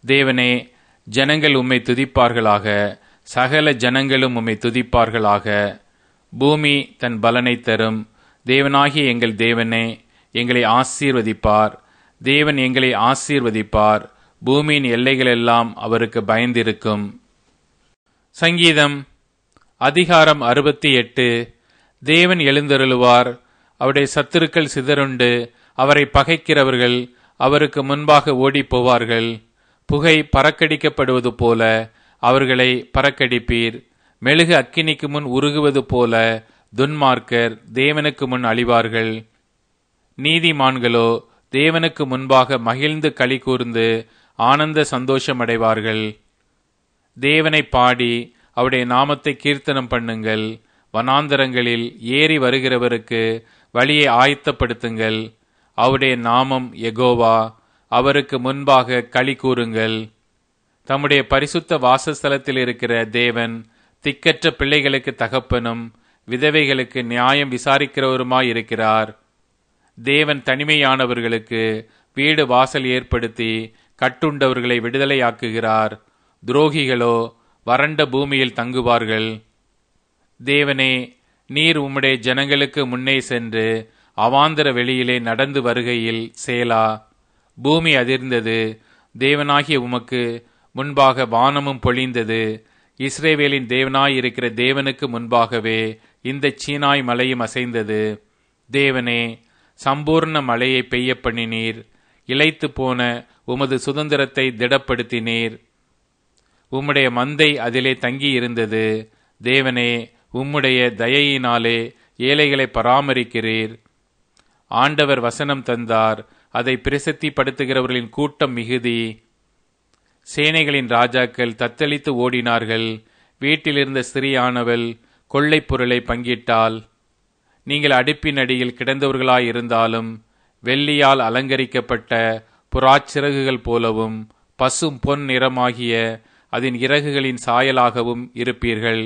தேவனே, ஜனங்கள் உம்மை துதிப்பார்களாக, சகல ஜனங்களும் உம்மை துதிப்பார்களாக. பூமி தன் பலனை தரும். தேவனாகிய எங்கள் தேவனே, எங்களை ஆசீர்வதிப்பார். தேவன் எங்களை ஆசீர்வதிப்பார். பூமியின் எல்லைகளெல்லாம் அவருக்கு பயந்திருக்கும். சங்கீதம் அதிகாரம் 68. தேவன் எழுந்தருளுவார். அவருடைய சத்துருக்கள் சிதறுண்டு அவரை பகைக்கிறவர்கள் அவருக்கு முன்பாக ஓடிப் போவார்கள். புகை பறக்கடிக்கப்படுவது போல அவர்களை பறக்கடிப்பீர். மெழுகு அக்கினிக்கு முன் உருகுவது போல துன்மார்க்கர் தேவனுக்கு முன் அழிவார்கள். நீதிமான்களோ தேவனுக்கு முன்பாக மகிழ்ந்து களி கூர்ந்து ஆனந்த சந்தோஷமடைவார்கள். தேவனை பாடி அவருடைய நாமத்தை கீர்த்தனம் பண்ணுங்கள். வனாந்தரங்களில் ஏறி வருகிறவருக்கு வழியை ஆயத்தப்படுத்துங்கள். அவருடைய நாமம் யெகோவா. அவருக்கு முன்பாக களி கூறுங்கள். தம்முடைய பரிசுத்த வாசஸ்தலத்தில் இருக்கிற தேவன் திக்கற்ற பிள்ளைகளுக்கு தகப்பனும் விதவைகளுக்கு நியாயம் விசாரிக்கிறவருமாயிருக்கிறார். தேவன் தனிமையானவர்களுக்கு வீடு வாசல் ஏற்படுத்தி கட்டுண்டவர்களை விடுதலையாக்குகிறார். துரோகிகளோ வறண்ட பூமியில் தங்குவார்கள். தேவனே, நீர் உம்முடைய ஜனங்களுக்கு முன்னே சென்று அவாந்தர வெளியிலே நடந்து வருகையில் சேலா. பூமி அதிர்ந்தது. தேவனாகிய உமக்கு முன்பாக வானமும் பொழிந்தது. இஸ்ரவேலின் தேவனாயிருக்கிற தேவனுக்கு முன்பாகவே இந்த சீனாய் மலையும் அசைந்தது. தேவனே, சம்பூர்ண மழையை பெய்ய பண்ணினீர். இளைத்து போன உமது சுதந்திரத்தை திடப்படுத்தினீர். உம்முடைய மந்தை அதிலே தங்கியிருந்தது. தேவனே, உம்முடைய தயையினாலே ஏழைகளை பராமரிக்கிறீர். ஆண்டவர் வசனம் தந்தார். அதை பிரசித்திப்படுத்துகிறவர்களின் கூட்டம் மிகுதி. சேனைகளின் ராஜாக்கள் தத்தளித்து ஓடினார்கள். வீட்டிலிருந்த ஸ்திரீயானவள் கொள்ளை பொருளை பங்கிட்டாள். நீங்கள் அடுப்பின் அடியில் கிடந்தவர்களாயிருந்தாலும் வெள்ளியால் அலங்கரிக்கப்பட்ட புறாச்சிறகுகள் போலவும் பசும் பொன் நிறமாகிய அதன் இறகுகளின் சாயலாகவும் இருப்பீர்கள்.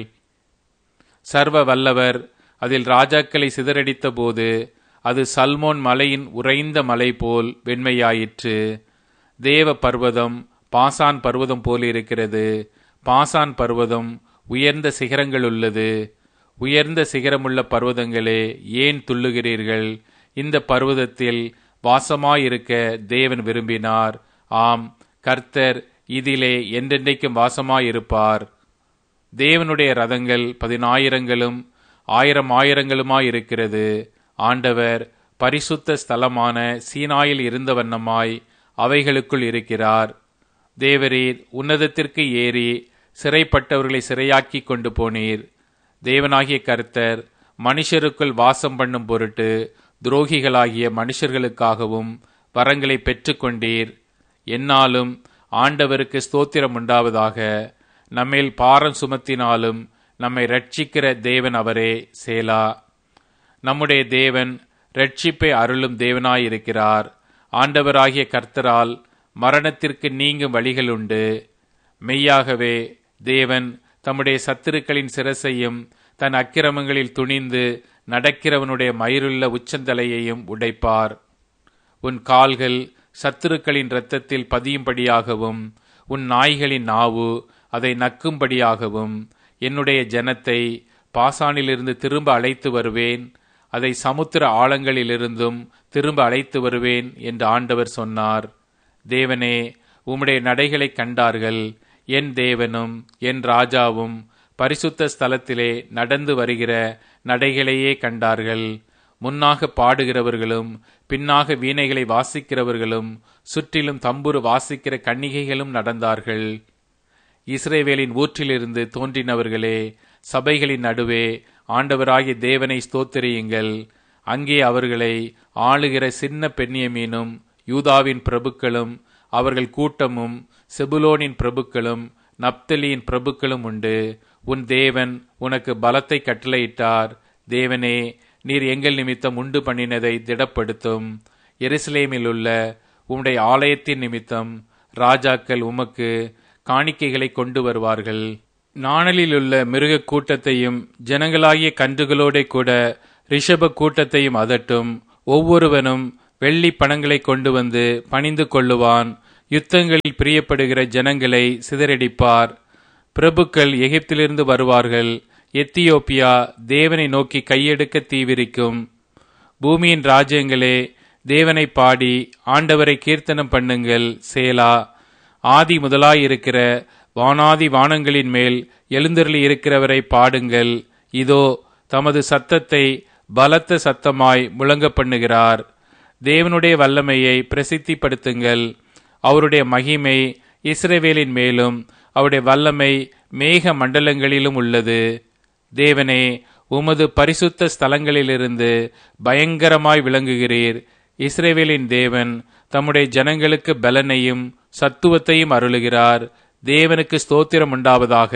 சர்வ வல்லவர் அதில் ராஜாக்களை சிதறடித்த போது அது சல்மோன் மலையின் உறைந்த மலை போல் வெண்மையாயிற்று. தேவ பர்வதம் பாசான் பர்வதம் போலிருக்கிறது. பாசான் பர்வதம் உயர்ந்த சிகரங்கள் உள்ளது. உயர்ந்த சிகரமுள்ள பர்வதங்களே, ஏன் துள்ளுகிறீர்கள்? இந்த பர்வதத்தில் வாசமாயிருக்க தேவன் விரும்பினார். ஆம், கர்த்தர் இதிலே என்றென்றைக்கும் வாசமாயிருப்பார். தேவனுடைய ரதங்கள் 10,000ங்களும் 1000,000ங்களுமாயிருக்கிறது. ஆண்டவர் பரிசுத்த ஸ்தலமான சீனாயில் இருந்த வண்ணமாய் அவைகளுக்குள் இருக்கிறார். தேவரீர் உன்னதத்திற்கு ஏறி சிறைப்பட்டவர்களை சிறையாக்கி கொண்டு போனீர். தேவனாகிய கர்த்தர் மனுஷருக்குள் வாசம் பண்ணும் பொருட்டு துரோகிகளாகிய மனுஷர்களுக்காகவும் வரங்களை பெற்றுக்கொண்டீர். என்னாலும் ஆண்டவருக்கு ஸ்தோத்திரம் உண்டாவதாக. நம்மேல் பாரம் சுமத்தினாலும் நம்மை ரட்சிக்கிற தேவன் அவரே. சேலா. நம்முடைய தேவன் ரட்சிப்பை அருளும் தேவனாயிருக்கிறார். ஆண்டவராகிய கர்த்தரால் மரணத்திற்கு நீங்கும் வழிகள் உண்டு. மெய்யாகவே தேவன் தம்முடைய சத்துருக்களின் சிரசையும் தன் அக்கிரமங்களில் துணிந்து நடக்கிறவனுடைய மயிருள்ள உச்சந்தலையையும் உடைப்பார். உன் கால்கள் சத்துருக்களின் இரத்தத்தில் பதியும்படியாகவும் உன் நாய்களின் நாவு அதை நக்கும்படியாகவும் என்னுடைய ஜனத்தை பாசானிலிருந்து திரும்ப அழைத்து வருவேன். அதை சமுத்திர ஆழங்களிலிருந்தும் திரும்ப அழைத்து வருவேன் என்று ஆண்டவர் சொன்னார். தேவனே, உம்முடைய நடைகளை கண்டார்கள். என் தேவனும் என் ராஜாவும் பரிசுத்த ஸ்தலத்திலே நடந்து வருகிற நடைகளையே கண்டார்கள். முன்னாக பாடுகிறவர்களும் பின்னாக வீணைகளை வாசிக்கிறவர்களும் சுற்றிலும் தம்புரு வாசிக்கிற கன்னிகைகளும் நடந்தார்கள். இஸ்ரவேலின் ஊற்றிலிருந்து தோன்றினவர்களே, சபைகளின் நடுவே ஆண்டவராகிய தேவனை ஸ்தோத்திரியுங்கள். அங்கே அவர்களை ஆளுகிற சின்ன பென்யமீனும் யூதாவின் பிரபுக்களும் அவர்கள் கூட்டமும் செபுலோனின் பிரபுக்களும் நப்தலியின் பிரபுக்களும் உண்டு. உன் தேவன் உனக்கு பலத்தை கட்டளையிட்டார். தேவனே, நீர் எங்கள் நிமித்தம் உண்டு பண்ணினதை திடப்படுத்தும். எருசலேமில் உள்ள உம்முடைய ஆலயத்தின் நிமித்தம் ராஜாக்கள் உமக்கு காணிக்கைகளை கொண்டு வருவார்கள். நாணலிலுள்ள மிருக கூட்டத்தையும் ஜனங்களாகிய கன்றுகளோட கூட ரிஷப கூட்டத்தையும் அதட்டும். ஒவ்வொருவனும் வெள்ளி பணங்களை கொண்டு வந்து பணிந்து கொள்ளுவான். யுத்தங்களில் பிரியப்படுகிற ஜனங்களை சிதறடிப்பார். பிரபுக்கள் எகிப்திலிருந்து வருவார்கள். எத்தியோப்பியா தேவனை நோக்கி கையெடுக்க தீவிரிக்கும். பூமியின் ராஜ்யங்களே, தேவனை பாடி ஆண்டவரை கீர்த்தனம் பண்ணுங்கள். சேலா. ஆதி முதலாயிருக்கிற வானாதி வானங்களின் மேல் எழுந்தருளி இருக்கிறவரை பாடுங்கள். இதோ தமது சத்தத்தை பலத்த சத்தமாய் முழங்க பண்ணுகிறார். தேவனுடைய வல்லமையை பிரசித்திப்படுத்துங்கள். அவருடைய மகிமை இஸ்ரவேலின் மேலும் அவருடைய வல்லமை மேக மண்டலங்களிலும் உள்ளது. தேவனே, உமது பரிசுத்த ஸ்தலங்களிலிருந்து பயங்கரமாய் விளங்குகிறீர். இஸ்ரவேலின் தேவன் தம்முடைய ஜனங்களுக்கு பலனையும் சத்துவத்தையும் அருளுகிறார். தேவனுக்கு ஸ்தோத்திரம் உண்டாவதாக.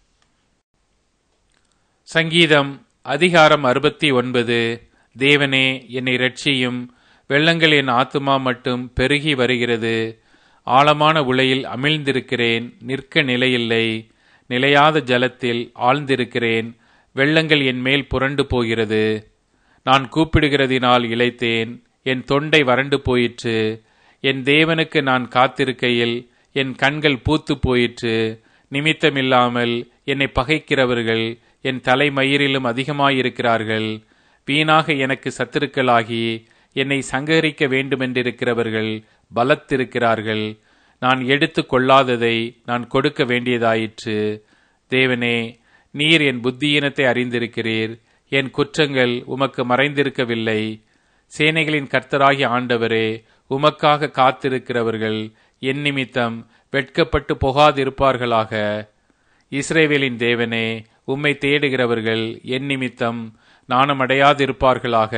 சங்கீதம் அதிகாரம் 69. தேவனே, என்னை இரட்சியும். வெள்ளங்கள் என் ஆத்துமா மட்டும் பெருகி வருகிறது. ஆழமான உளையில் அமிழ்ந்திருக்கிறேன், நிற்க நிலையில்லை. நிலையாத ஜலத்தில் ஆழ்ந்திருக்கிறேன், வெள்ளங்கள் என் மேல் புரண்டு போகிறது. நான் கூப்பிடுகிறதினால் இளைத்தேன், என் தொண்டை வறண்டு போயிற்று. என் தேவனுக்கு நான் காத்திருக்கையில் என் கண்கள் பூத்து போயிற்று. நிமித்தமில்லாமல் என்னை பகைக்கிறவர்கள் என் தலைமயிரிலும் அதிகமாயிருக்கிறார்கள். வீணாக எனக்கு சத்துருக்களாகி என்னை சங்கரிக்க வேண்டுமென்றிருக்கிறவர்கள் பலத்திருக்கிறார்கள். நான் எடுத்து கொள்ளாததை நான் கொடுக்க வேண்டியதாயிற்று. தேவனே, நீர் என் புத்தியீனத்தை அறிந்திருக்கிறீர். என் குற்றங்கள் உமக்கு மறைந்திருக்கவில்லை. சேனைகளின் கர்த்தராகிய ஆண்டவரே, உமக்காக காத்திருக்கிறவர்கள் என் நிமித்தம் வெட்கப்பட்டு போகாதிருப்பார்களாக. இஸ்ரவேலின் தேவனே, உம்மை தேடுகிறவர்கள் என் நிமித்தம் நாணமடையாதிருப்பார்களாக.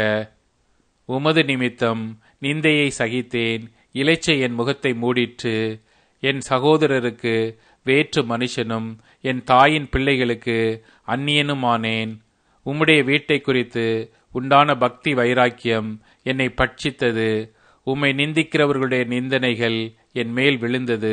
உமது நிமித்தம் நிந்தையை சகித்தேன். இளைச்சை என் முகத்தை மூடிற்று. என் சகோதரருக்கு வேற்று மனுஷனும் என் தாயின் பிள்ளைகளுக்கு அந்நியனுமானேன். உம்முடைய வீட்டை குறித்து உண்டான பக்தி வைராக்கியம் என்னை பட்சித்தது. உம்மை நிந்திக்கிறவர்களுடைய நிந்தனைகள் என் மேல் விழுந்தது.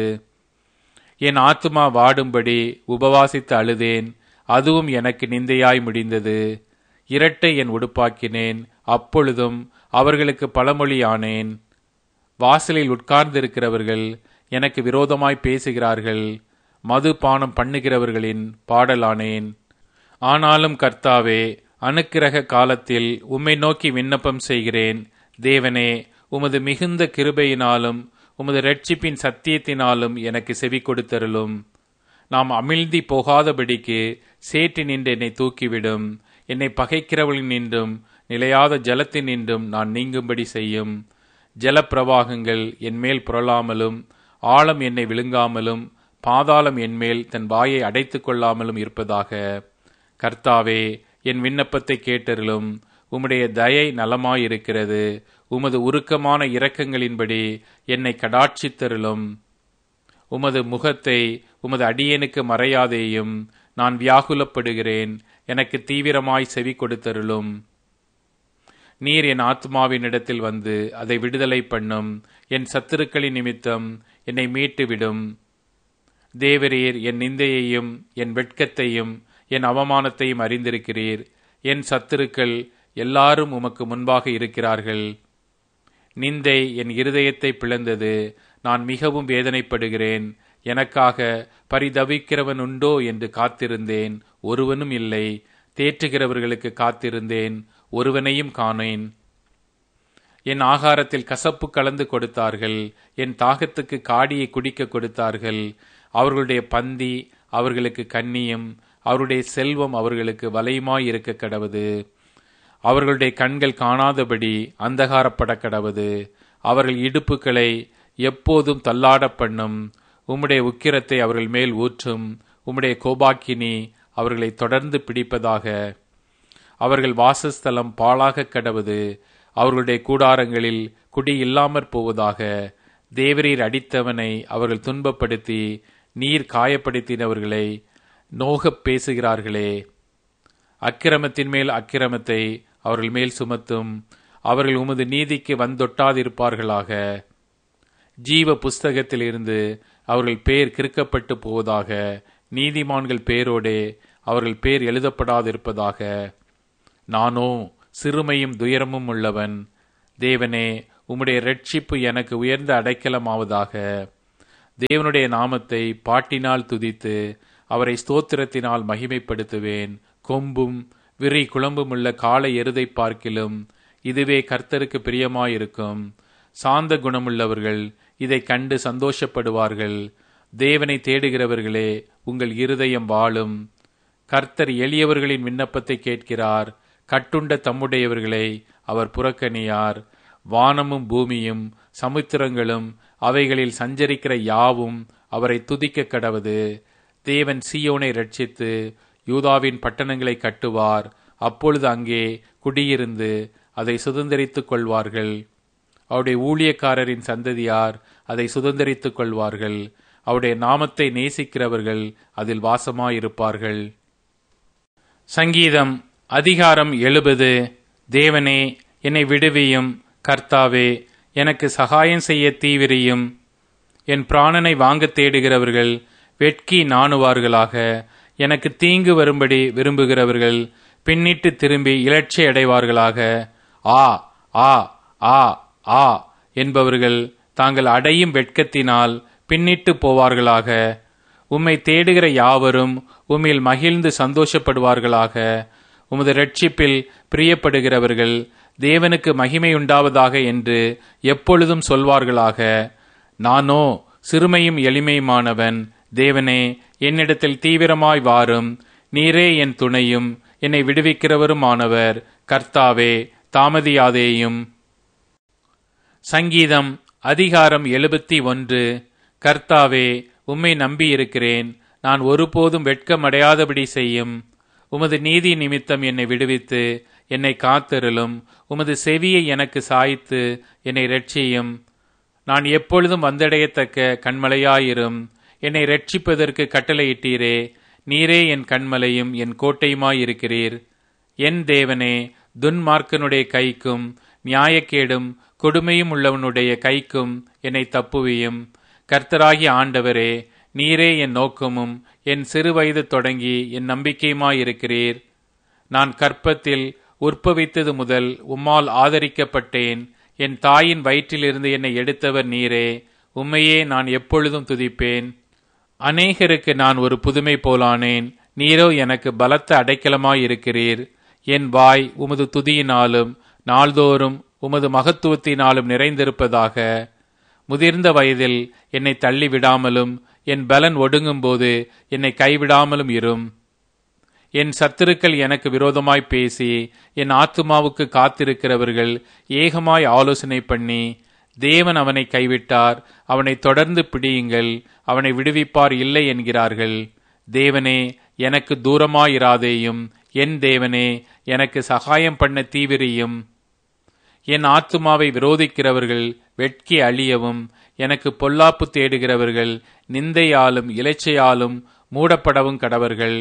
என் ஆத்துமா வாடும்படி உபவாசித்து அழுதேன். அதுவும் எனக்கு நிந்தையாய் முடிந்தது. இரட்டை என் உடுப்பாக்கினேன். அப்பொழுதும் அவர்களுக்கு பழமொழியானேன். வாசலில் உட்கார்ந்திருக்கிறவர்கள் எனக்கு விரோதமாய் பேசுகிறார்கள். மது பானம் பண்ணுகிறவர்களின் பாடலானேன். ஆனாலும் கர்த்தாவே, அனுக்கிரக காலத்தில் உம்மை நோக்கி விண்ணப்பம் செய்கிறேன். தேவனே, உமது மிகுந்த கிருபையினாலும் உமது இரட்சிப்பின் சத்தியத்தினாலும் எனக்கு செவி கொடுத்தருளும். நாம் அமிழ்ந்தி போகாதபடிக்கு சேற்றி நின்று என்னை தூக்கிவிடும். என்னை பகைக்கிறவளின் நின்றும் நிலையாத ஜலத்தின் நின்றும் நான் நீங்கும்படி செய்யும். ஜலப்பிரவாகங்கள் என் மேல் புரளாமலும் ஆழம் என்னை விழுங்காமலும் பாதாளம் என் மேல் தன் வாயை அடைத்து கொள்ளாமலும் இருப்பதாக. கர்த்தாவே, என் விண்ணப்பத்தை கேட்டருளும். உம்முடைய தயை நலமாயிருக்கிறது. உமது உருக்கமான இரக்கங்களின்படி என்னை கடாட்சித்தருளும். உமது முகத்தை உமது அடியேனுக்கு மறையாதேயும். நான் வியாகுலப்படுகிறேன். எனக்கு தீவிரமாய் செவி கொடுத்தருளும். நீர் என் ஆத்மாவின் இடத்தில் வந்து அதை விடுதலை பண்ணும். என் சத்துருக்களின் நிமித்தம் என்னை மீட்டுவிடும். தேவரீர் என் நிந்தையையும் என் வெட்கத்தையும் என் அவமானத்தையும் அறிந்திருக்கிறீர். என் சத்துருக்கள் எல்லாரும் உமக்கு முன்பாக இருக்கிறார்கள். நிந்தை என் இருதயத்தை பிளந்தது. நான் மிகவும் வேதனைப்படுகிறேன். எனக்காக பரிதவிக்கிறவன் உண்டோ என்று காத்திருந்தேன், ஒருவனும் இல்லை. தேற்றுகிறவர்களுக்கு காத்திருந்தேன், ஒருவனையும் காணேன். என் ஆகாரத்தில் கசப்பு கலந்து கொடுத்தார்கள். என் தாகத்துக்கு காடியை குடிக்க கொடுத்தார்கள். அவர்களுடைய பந்தி அவர்களுக்கு கண்ணியும் அவருடைய செல்வம் அவர்களுக்கு வலையுமாயிருக்க கடவது. அவர்களுடைய கண்கள் காணாதபடி அந்தகாரப்பட கடவது. அவர்கள் இடுப்புகளை எப்போதும் தள்ளாட பண்ணும். உம்முடைய உக்கிரத்தை அவர்கள் மேல் ஊற்றும். உம்முடைய கோபாக்கினி அவர்களை தொடர்ந்து பிடிப்பதாக. அவர்கள் வாசஸ்தலம் பாழாக கடவது. அவர்களுடைய கூடாரங்களில் குடி இல்லாமற் போவதாக. தேவரீர் அடித்தவனை அவர்கள் துன்பப்படுத்தி நீர் காயப்படுத்தினவர்களை நோகப் பேசுகிறார்களே. அக்கிரமத்தின் மேல் அக்கிரமத்தை அவர்கள் மேல் சுமத்தும். அவர்கள் உமது நீதிக்கு வந்தொட்டாதிருப்பார்களாக. ஜீவ புஸ்தகத்தில் இருந்து அவர்கள் பேர் கிறுக்கப்பட்டு போவதாக. நீதிமான்கள் பேரோடே அவர்கள் பேர் எழுதப்படாதிருப்பதாக. நானோ சிறுமையும் துயரமும் உள்ளவன். தேவனே, உம்முடைய இரட்சிப்பு எனக்கு உயர்ந்த அடைக்கலமாவதாக. தேவனுடைய நாமத்தை பாட்டினால் துதித்து அவரை ஸ்தோத்திரத்தினால் மகிமைப்படுத்துவேன். கொம்பும் விரி குழம்புமுள்ள காளை எருதை பார்க்கிலும் இதுவே கர்த்தருக்கு பிரியமாயிருக்கும். சாந்த குணமுள்ளவர்கள் இதை கண்டு சந்தோஷப்படுவார்கள். தேவனை தேடுகிறவர்களே, உங்கள் இருதயம் வாழும். கர்த்தர் எளியவர்களின் விண்ணப்பத்தை கேட்கிறார். கட்டுண்ட தம்முடையவர்களை அவர் புறக்கணியார். வானமும் பூமியும் சமுத்திரங்களும் அவைகளில் சஞ்சரிக்கிற யாவும் அவரை துதிக்க கடவது. தேவன் சீயோனை ரட்சித்து யூதாவின் பட்டணங்களை கட்டுவார். அப்பொழுது அங்கே குடியிருந்து அதை சுதந்தரித்துக் கொள்வார்கள். அவருடைய ஊழியக்காரரின் சந்ததியார் அதை சுதந்தரித்துக் கொள்வார்கள். அவருடைய நாமத்தை நேசிக்கிறவர்கள் அதில் வாசமாயிருப்பார்கள். சங்கீதம் அதிகாரம் 70. தேவனே, என்னை விடுவியும். கர்த்தாவே, எனக்கு சகாயம் செய்ய தீவிரியும். என் பிராணனை வாங்க தேடுகிறவர்கள் வெட்கி நாணுவார்களாக. எனக்கு தீங்கு வரும்படி விரும்புகிறவர்கள் பின்னிட்டு திரும்பி இலட்சி அடைவார்களாக. ஆ ஆ ஆ ஆ என்பவர்கள் தாங்கள் அடையும் வெட்கத்தினால் பின்னிட்டு போவார்களாக. உம்மை தேடுகிற யாவரும் உம்மில் மகிழ்ந்து சந்தோஷப்படுவார்களாக. உமது இரட்சிப்பில் பிரியப்படுகிறவர்கள் தேவனுக்கு மகிமையுண்டாவதாக என்று எப்பொழுதும் சொல்வார்களாக. நானோ சிறுமையும் எளிமையுமானவன். தேவனே, என்னிடத்தில் தீவிரமாய் வாரும். நீரே என் துணையும் என்னை விடுவிக்கிறவருமானவர். கர்த்தாவே, தாமதியாதேயும். சங்கீதம் அதிகாரம் 71. கர்த்தாவே, உம்மை நம்பியிருக்கிறேன். நான் ஒருபோதும் வெட்கமடையாதபடி செய்யும். உமது நீதி நிமித்தம் என்னை விடுவித்து என்னை காத்தருளும். உமது செவியை எனக்கு சாய்த்து என்னை இரட்சியும். நான் எப்பொழுதும் வந்தடையத்தக்க கண்மலையாயிரும். என்னை இரட்சிப்பதற்கு கட்டளையிட்டீரே. நீரே என் கண்மலையும் என் கோட்டையுமாயிருக்கிறீர். என் தேவனே, துன்மார்க்கனுடைய கைக்கும் நியாயக்கேடும் கொடுமையும் உள்ளவனுடைய கைக்கும் என்னை தப்புவியும். கர்த்தராகிய ஆண்டவரே, நீரே என் நோக்கமும் என் சிறுவயது தொடங்கி என் நம்பிக்கையுமாயிருக்கிறீர். நான் கற்பத்தில் உற்பவித்தது முதல் உம்மால் ஆதரிக்கப்பட்டேன். என் தாயின் வயிற்றிலிருந்து என்னை எடுத்தவர் நீரே. உம்மையே நான் எப்பொழுதும் துதிப்பேன். அநேகருக்கு நான் ஒரு புதுமை போலானேன். நீரோ எனக்கு பலத்த அடைக்கலமாயிருக்கிறீர். என் வாய் உமது துதியினாலும் நாள்தோறும் உமது மகத்துவத்தினாலும் நிறைந்திருப்பதாக. முதிர்ந்த வயதில் என்னை தள்ளிவிடாமலும் என் பலன் ஒடுங்கும்போது என்னை கைவிடாமலும் இரும். என் சத்துருக்கள் எனக்கு விரோதமாய் பேசி என் ஆத்துமாவுக்கு காத்திருக்கிறவர்கள் ஏகமாய் ஆலோசனை பண்ணி, தேவன் அவனை கைவிட்டார், அவனை தொடர்ந்து பிடியுங்கள், அவனை விடுவிப்பார் இல்லை என்கிறார்கள். தேவனே, எனக்கு தூரமாயிராதேயும். என் தேவனே, எனக்கு சகாயம் பண்ண தீவிரியும். என் ஆத்துமாவை விரோதிக்கிறவர்கள் வெட்கி அழியவும், எனக்கு பொல்லாப்பு தேடுகிறவர்கள் நிந்தையாலும் இலைச்சையாலும் மூடப்படவும் கடவர்கள்.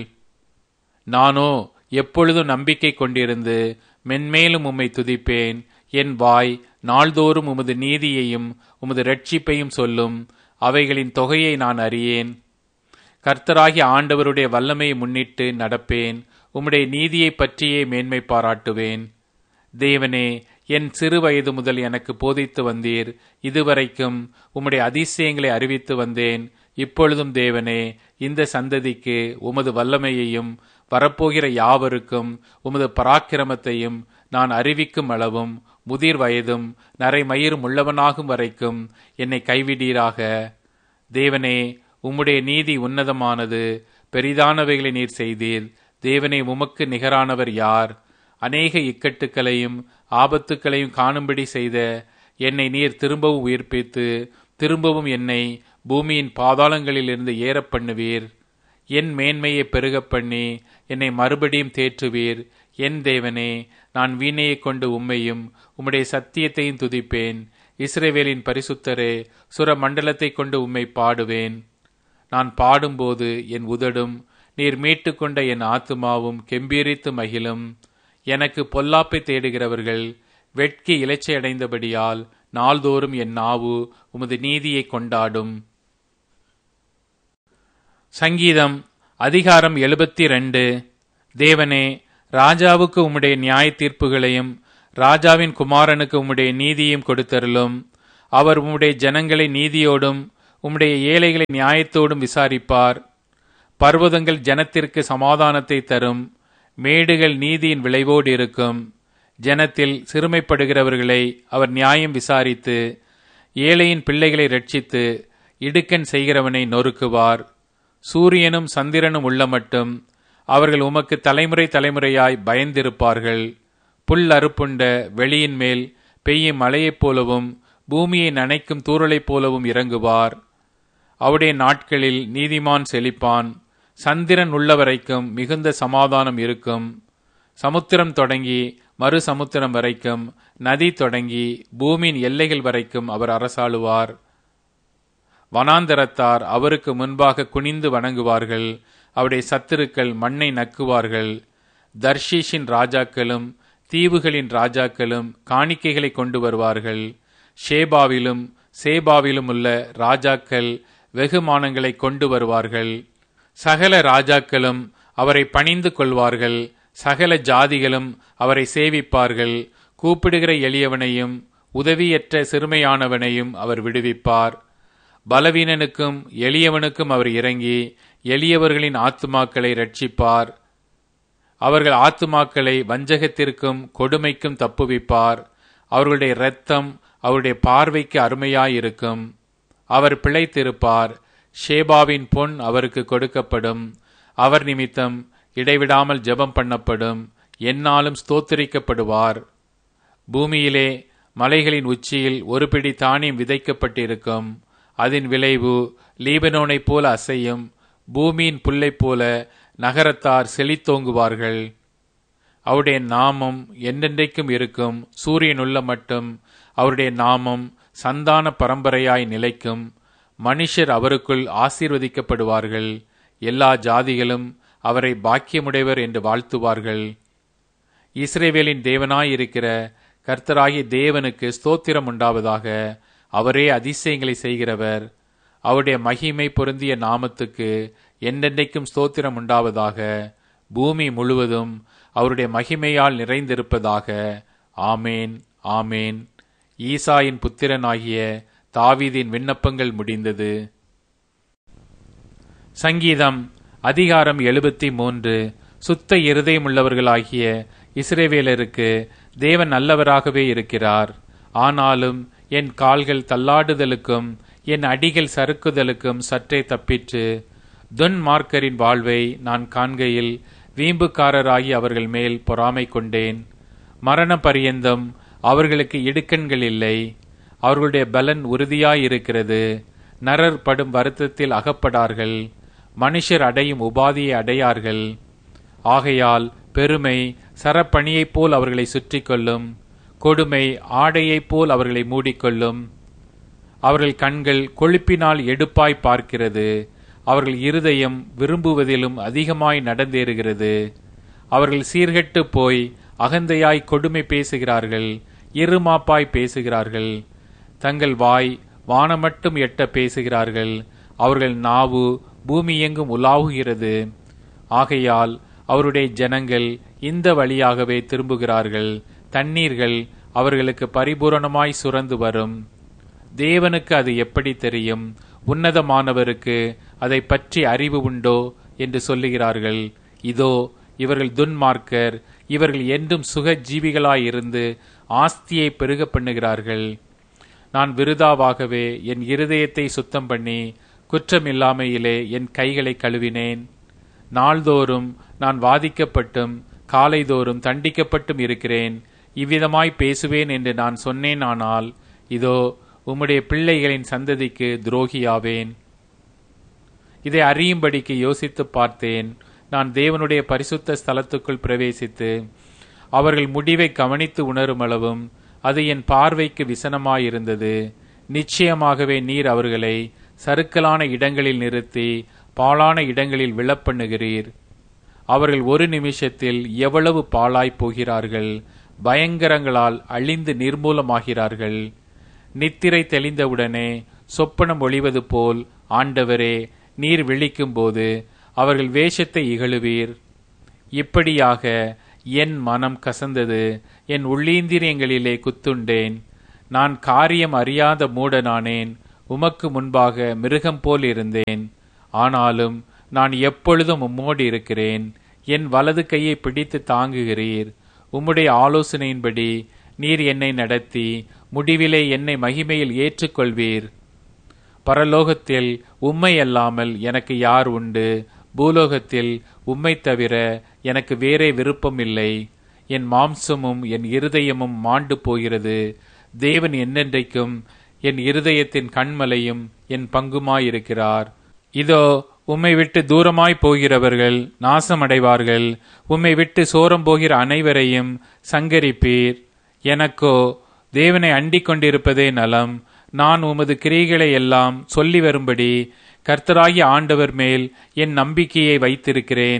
நானோ எப்பொழுதும் நம்பிக்கை கொண்டிருந்து மென்மேலும் உம்மை துதிப்பேன். என் வாய் நாள்தோறும் உமது நீதியையும் உமது இரட்சிப்பையும் சொல்லும். அவைகளின் தொகையை நான் அறியேன். கர்த்தராகிய ஆண்டவருடைய வல்லமையை முன்னிட்டு நடப்பேன். உம்முடைய நீதியை பற்றியே மேன்மை பாராட்டுவேன். தேவனே, என் சிறு வயது முதல் எனக்கு போதித்து வந்தீர். இதுவரைக்கும் உம்முடைய அதிசயங்களை அறிவித்து வந்தேன். இப்பொழுதும் தேவனே, இந்த சந்ததிக்கு உமது வல்லமையையும் வரப்போகிற யாவருக்கும் உமது பராக்கிரமத்தையும் நான் அறிவிக்கும் அளவும் முதிர் வயதும் நரைமயிரும் உள்ளவனாகும் வரைக்கும் என்னை கைவிடீராக. தேவனே, உம்முடைய நீதி உன்னதமானது. பெரிதானவைகளை நீர் செய்தீர். தேவனே, உமக்கு நிகரானவர் யார்? அநேக இக்கட்டுக்களையும் ஆபத்துக்களையும் காணும்படி செய்த என்னை நீர் திரும்பவும் உயிர்ப்பித்து திரும்பவும் என்னை பூமியின் பாதாளங்களிலிருந்து ஏறப் பண்ணுவீர். என் மேன்மையை பெருகப் பண்ணி என்னை மறுபடியும் தேற்றுவீர். என் தேவனே, நான் வீணையை கொண்டு உம்மையும் உம்முடைய சத்தியத்தையும் துதிப்பேன். இஸ்ரவேலின் பரிசுத்தரே, சுர மண்டலத்தை கொண்டு உம்மை பாடுவேன். நான் பாடும்போது என் உதடும் நீர் மீட்டு கொண்ட என் ஆத்துமாவும் கெம்பீரித்து மகிழும். எனக்கு பொல்லாப்பை தேடுகிறவர்கள் வெட்கி இலைச்சையடைந்தபடியால் நாள்தோறும் என் நாவு உமது நீதியை கொண்டாடும். சங்கீதம் அதிகாரம் 72. தேவனே, ராஜாவுக்கு உம்முடைய நியாய தீர்ப்புகளையும் ராஜாவின் குமாரனுக்கு உம்முடைய நீதியையும் கொடுத்தருளும். அவர் உம்முடைய ஜனங்களை நீதியோடும் உம்முடைய ஏழைகளை நியாயத்தோடும் விசாரிப்பார். பர்வதங்கள் ஜனத்திற்கு சமாதானத்தை தரும், மேடுகள் நீதியின் விளைவோடு இருக்கும். ஜனத்தில் சிறுமைப்படுகிறவர்களை அவர் நியாயம் விசாரித்து, ஏழையின் பிள்ளைகளை ரட்சித்து, இடுக்கண் செய்கிறவனை நொறுக்குவார். சூரியனும் சந்திரனும் உள்ள மட்டும் அவர்கள் உமக்கு தலைமுறை தலைமுறையாய் பயந்திருப்பார்கள். புல் அறுப்புண்ட வெளியின் மேல் பெய்யும் மழையைப் போலவும் பூமியை நனைக்கும் தூறலைப் போலவும் இறங்குவார். அவருடைய நாட்களில் நீதிமான் செழிப்பான். சந்திரன் உள்ளவரைக்கும் மிகுந்த சமாதானம் இருக்கும். சமுத்திரம் தொடங்கி மறு சமுத்திரம் வரைக்கும், நதி தொடங்கி பூமியின் எல்லைகள் வரைக்கும் அவர் அரசாளுவார். வனாந்தரத்தார் அவருக்கு முன்பாக குனிந்து வணங்குவார்கள். அவருடைய சத்துருக்கள் மண்ணை நக்குவார்கள். தர்ஷீஷின் ராஜாக்களும் தீவுகளின் ராஜாக்களும் காணிக்கைகளை கொண்டு வருவார்கள். ஷேபாவிலும் சேபாவிலும் உள்ள ராஜாக்கள் வெகுமானங்களை கொண்டு வருவார்கள். சகல ராஜாக்களும் அவரை பணிந்து கொள்வார்கள். சகல ஜாதிகளும் அவரை சேவிப்பார்கள். கூப்பிடுகிற எளியவனையும் உதவியற்ற சிறுமையானவனையும் அவர் விடுவிப்பார். பலவீனனுக்கும் எளியவனுக்கும் அவர் இறங்கி எளியவர்களின் ஆத்துமாக்களை ரட்சிப்பார். அவர்கள் ஆத்துமாக்களை வஞ்சகத்திற்கும் கொடுமைக்கும் தப்புவிப்பார். அவர்களுடைய இரத்தம் அவருடைய பார்வைக்கு அருமையாயிருக்கும். அவர் பிழைத்திருப்பார். ஷேபாவின் பொன் அவருக்கு கொடுக்கப்படும். அவர் நிமித்தம் இடைவிடாமல் ஜெபம் பண்ணப்படும். எந்நாளும் ஸ்தோத்திரிக்கப்படுவார். பூமியிலே மலைகளின் உச்சியில் ஒரு பிடி தானியம் விதைக்கப்பட்டிருக்கும். அதன் விளைவு லீபனோனைப் போல அசையும். பூமியின் புல்லைப் போல நகரத்தார் செழித்தோங்குவார்கள். அவருடைய நாமம் என்றென்றைக்கும் இருக்கும். சூரியன் உள்ள மட்டும் அவருடைய நாமம் சந்தான பரம்பரையாய் நிலைக்கும். மனுஷர் அவருக்குள் ஆசீர்வதிக்கப்படுவார்கள். எல்லா ஜாதிகளும் அவரை பாக்கியமுடையவர் என்று வாழ்த்துவார்கள். இஸ்ரவேலின் தேவனாயிருக்கிற கர்த்தராகிய தேவனுக்கு ஸ்தோத்திரம் உண்டாவதாக. அவரே அதிசயங்களை செய்கிறவர். அவருடைய மகிமை பொருந்திய நாமத்துக்கு என்றென்றைக்கும் ஸ்தோத்திரம் உண்டாவதாக. பூமி முழுவதும் அவருடைய மகிமையால் நிறைந்திருப்பதாக. ஆமேன், ஆமேன். ஈசாயின் புத்திரனாகிய தாவீதின் விண்ணப்பங்கள் முடிந்தது. சங்கீதம் அதிகாரம் 73. சுத்த இருதயமுள்ளவர்களாகிய இஸ்ரவேலருக்கு தேவன் நல்லவராகவே இருக்கிறார். ஆனாலும் என் கால்கள் தள்ளாடுதலுக்கும் என் அடிகள் சறுக்குதலுக்கும் சற்றே தப்பிற்று. துன்மார்க்கரின் வாழ்வை நான் காண்கையில் வீம்புக்காரராகி அவர்கள் மேல் பொறாமை கொண்டேன். மரண பரியந்தம் அவர்களுக்கு இடுக்கண்கள் இல்லை. அவர்களுடைய பலன் உறுதியாயிருக்கிறது. நரர் படும் வருத்தத்தில் அகப்படார்கள். மனுஷர் அடையும் உபாதியை அடையார்கள். ஆகையால் பெருமை சரப்பணியைப் போல் அவர்களை சுற்றி கொள்ளும். கொடுமை ஆடையைப் போல் அவர்களை மூடிக்கொள்ளும். அவர்கள் கண்கள் கொழுப்பினால் எடுப்பாய் பார்க்கிறது. அவர்கள் இருதயம் விரும்புவதிலும் அதிகமாய் நடந்தேறுகிறது. அவர்கள் சீர்கெட்டு போய் அகந்தையாய் கொடுமை பேசுகிறார்கள். இருமாப்பாய் பேசுகிறார்கள். தங்கள் வாய் வானமட்டும் எட்ட பேசுகிறார்கள். அவர்கள் நாவு பூமி எங்கும் உலாவுகிறது. ஆகையால் அவருடைய ஜனங்கள் இந்த வழியாகவே திரும்புகிறார்கள். தண்ணீர்கள் அவர்களுக்கு பரிபூரணமாய் சுரந்து வரும். தேவனுக்கு அது எப்படி தெரியும்? உன்னதமானவருக்கு அதை பற்றி அறிவு உண்டோ என்று சொல்லுகிறார்கள். இதோ இவர்கள் துன்மார்க்கர். இவர்கள் என்றும் சுக ஜீவிகளாயிருந்து ஆஸ்தியை பெருக பண்ணுகிறார்கள். நான் விருதாவாகவே என் இருதயத்தை சுத்தம் பண்ணி குற்றமில்லாமையிலே என் கைகளை கழுவினேன். நாள்தோறும் நான் வாதிக்கப்பட்டும் காலைதோறும் தண்டிக்கப்பட்டும் இருக்கிறேன். இவ்விதமாய் பேசுவேன் என்று நான் சொன்னேனானால் இதோ உம்முடைய பிள்ளைகளின் சந்ததிக்கு துரோகியாவேன். இதை அறியும்படிக்கு யோசித்து பார்த்தேன். நான் தேவனுடைய பரிசுத்த ஸ்தலத்துக்குள் பிரவேசித்து அவர்கள் முடிவை கவனித்து உணரும் அளவும் அது என் பார்வைக்கு விசனமாயிருந்தது. நிச்சயமாகவே நீர் அவர்களை சறுக்கலான இடங்களில் நிறுத்தி பாழான இடங்களில் விழப்பண்ணுகிறீர். அவர்கள் ஒரு நிமிஷத்தில் எவ்வளவு பாழாய் போகிறார்கள். பயங்கரங்களால் அழிந்து நிர்மூலமாகிறார்கள். நித்திரை தெளிந்தவுடனே சொப்பனம் ஒளிவது போல் ஆண்டவரே நீர் விழிக்கும் போது அவர்கள் வேஷத்தை இகழுவீர். இப்படியாக என் மனம் கசந்தது. என் உள்ளீந்திரியங்களிலே குத்துண்டேன். நான் காரியம் அறியாத மூடனானேன். உமக்கு முன்பாக மிருகம் போல் இருந்தேன். ஆனாலும் நான் எப்பொழுதும் உம்மோடு இருக்கிறேன். என் வலது கையை பிடித்து தாங்குகிறீர். உம்முடைய ஆலோசனையின்படி நீர் என்னை நடத்தி முடிவிலே என்னை மகிமையில் ஏற்றுக்கொள்வீர். பரலோகத்தில் உம்மை அல்லாமல் எனக்கு யார் உண்டு? பூலோகத்தில் உம்மை தவிர எனக்கு வேறே விருப்பம் இல்லை. என் மாம்சமும் என் இருதயமும் மாண்டு போகிறது. தேவன் என்னென்றைக்கும் என் இருதயத்தின் கண்மலையும் என் பங்குமாயிருக்கிறார். இதோ உம்மை விட்டு தூரமாய் போகிறவர்கள் நாசமடைவார்கள். உம்மை விட்டு சோரம் போகிற அனைவரையும் சங்கரிப்பீர். எனக்கோ தேவனை அண்டிக் கொண்டிருப்பதே நலம். நான் உமது கிரியைகளை எல்லாம் சொல்லி வரும்படி கர்த்தராகிய ஆண்டவர் மேல் என் நம்பிக்கையை வைத்திருக்கிறேன்.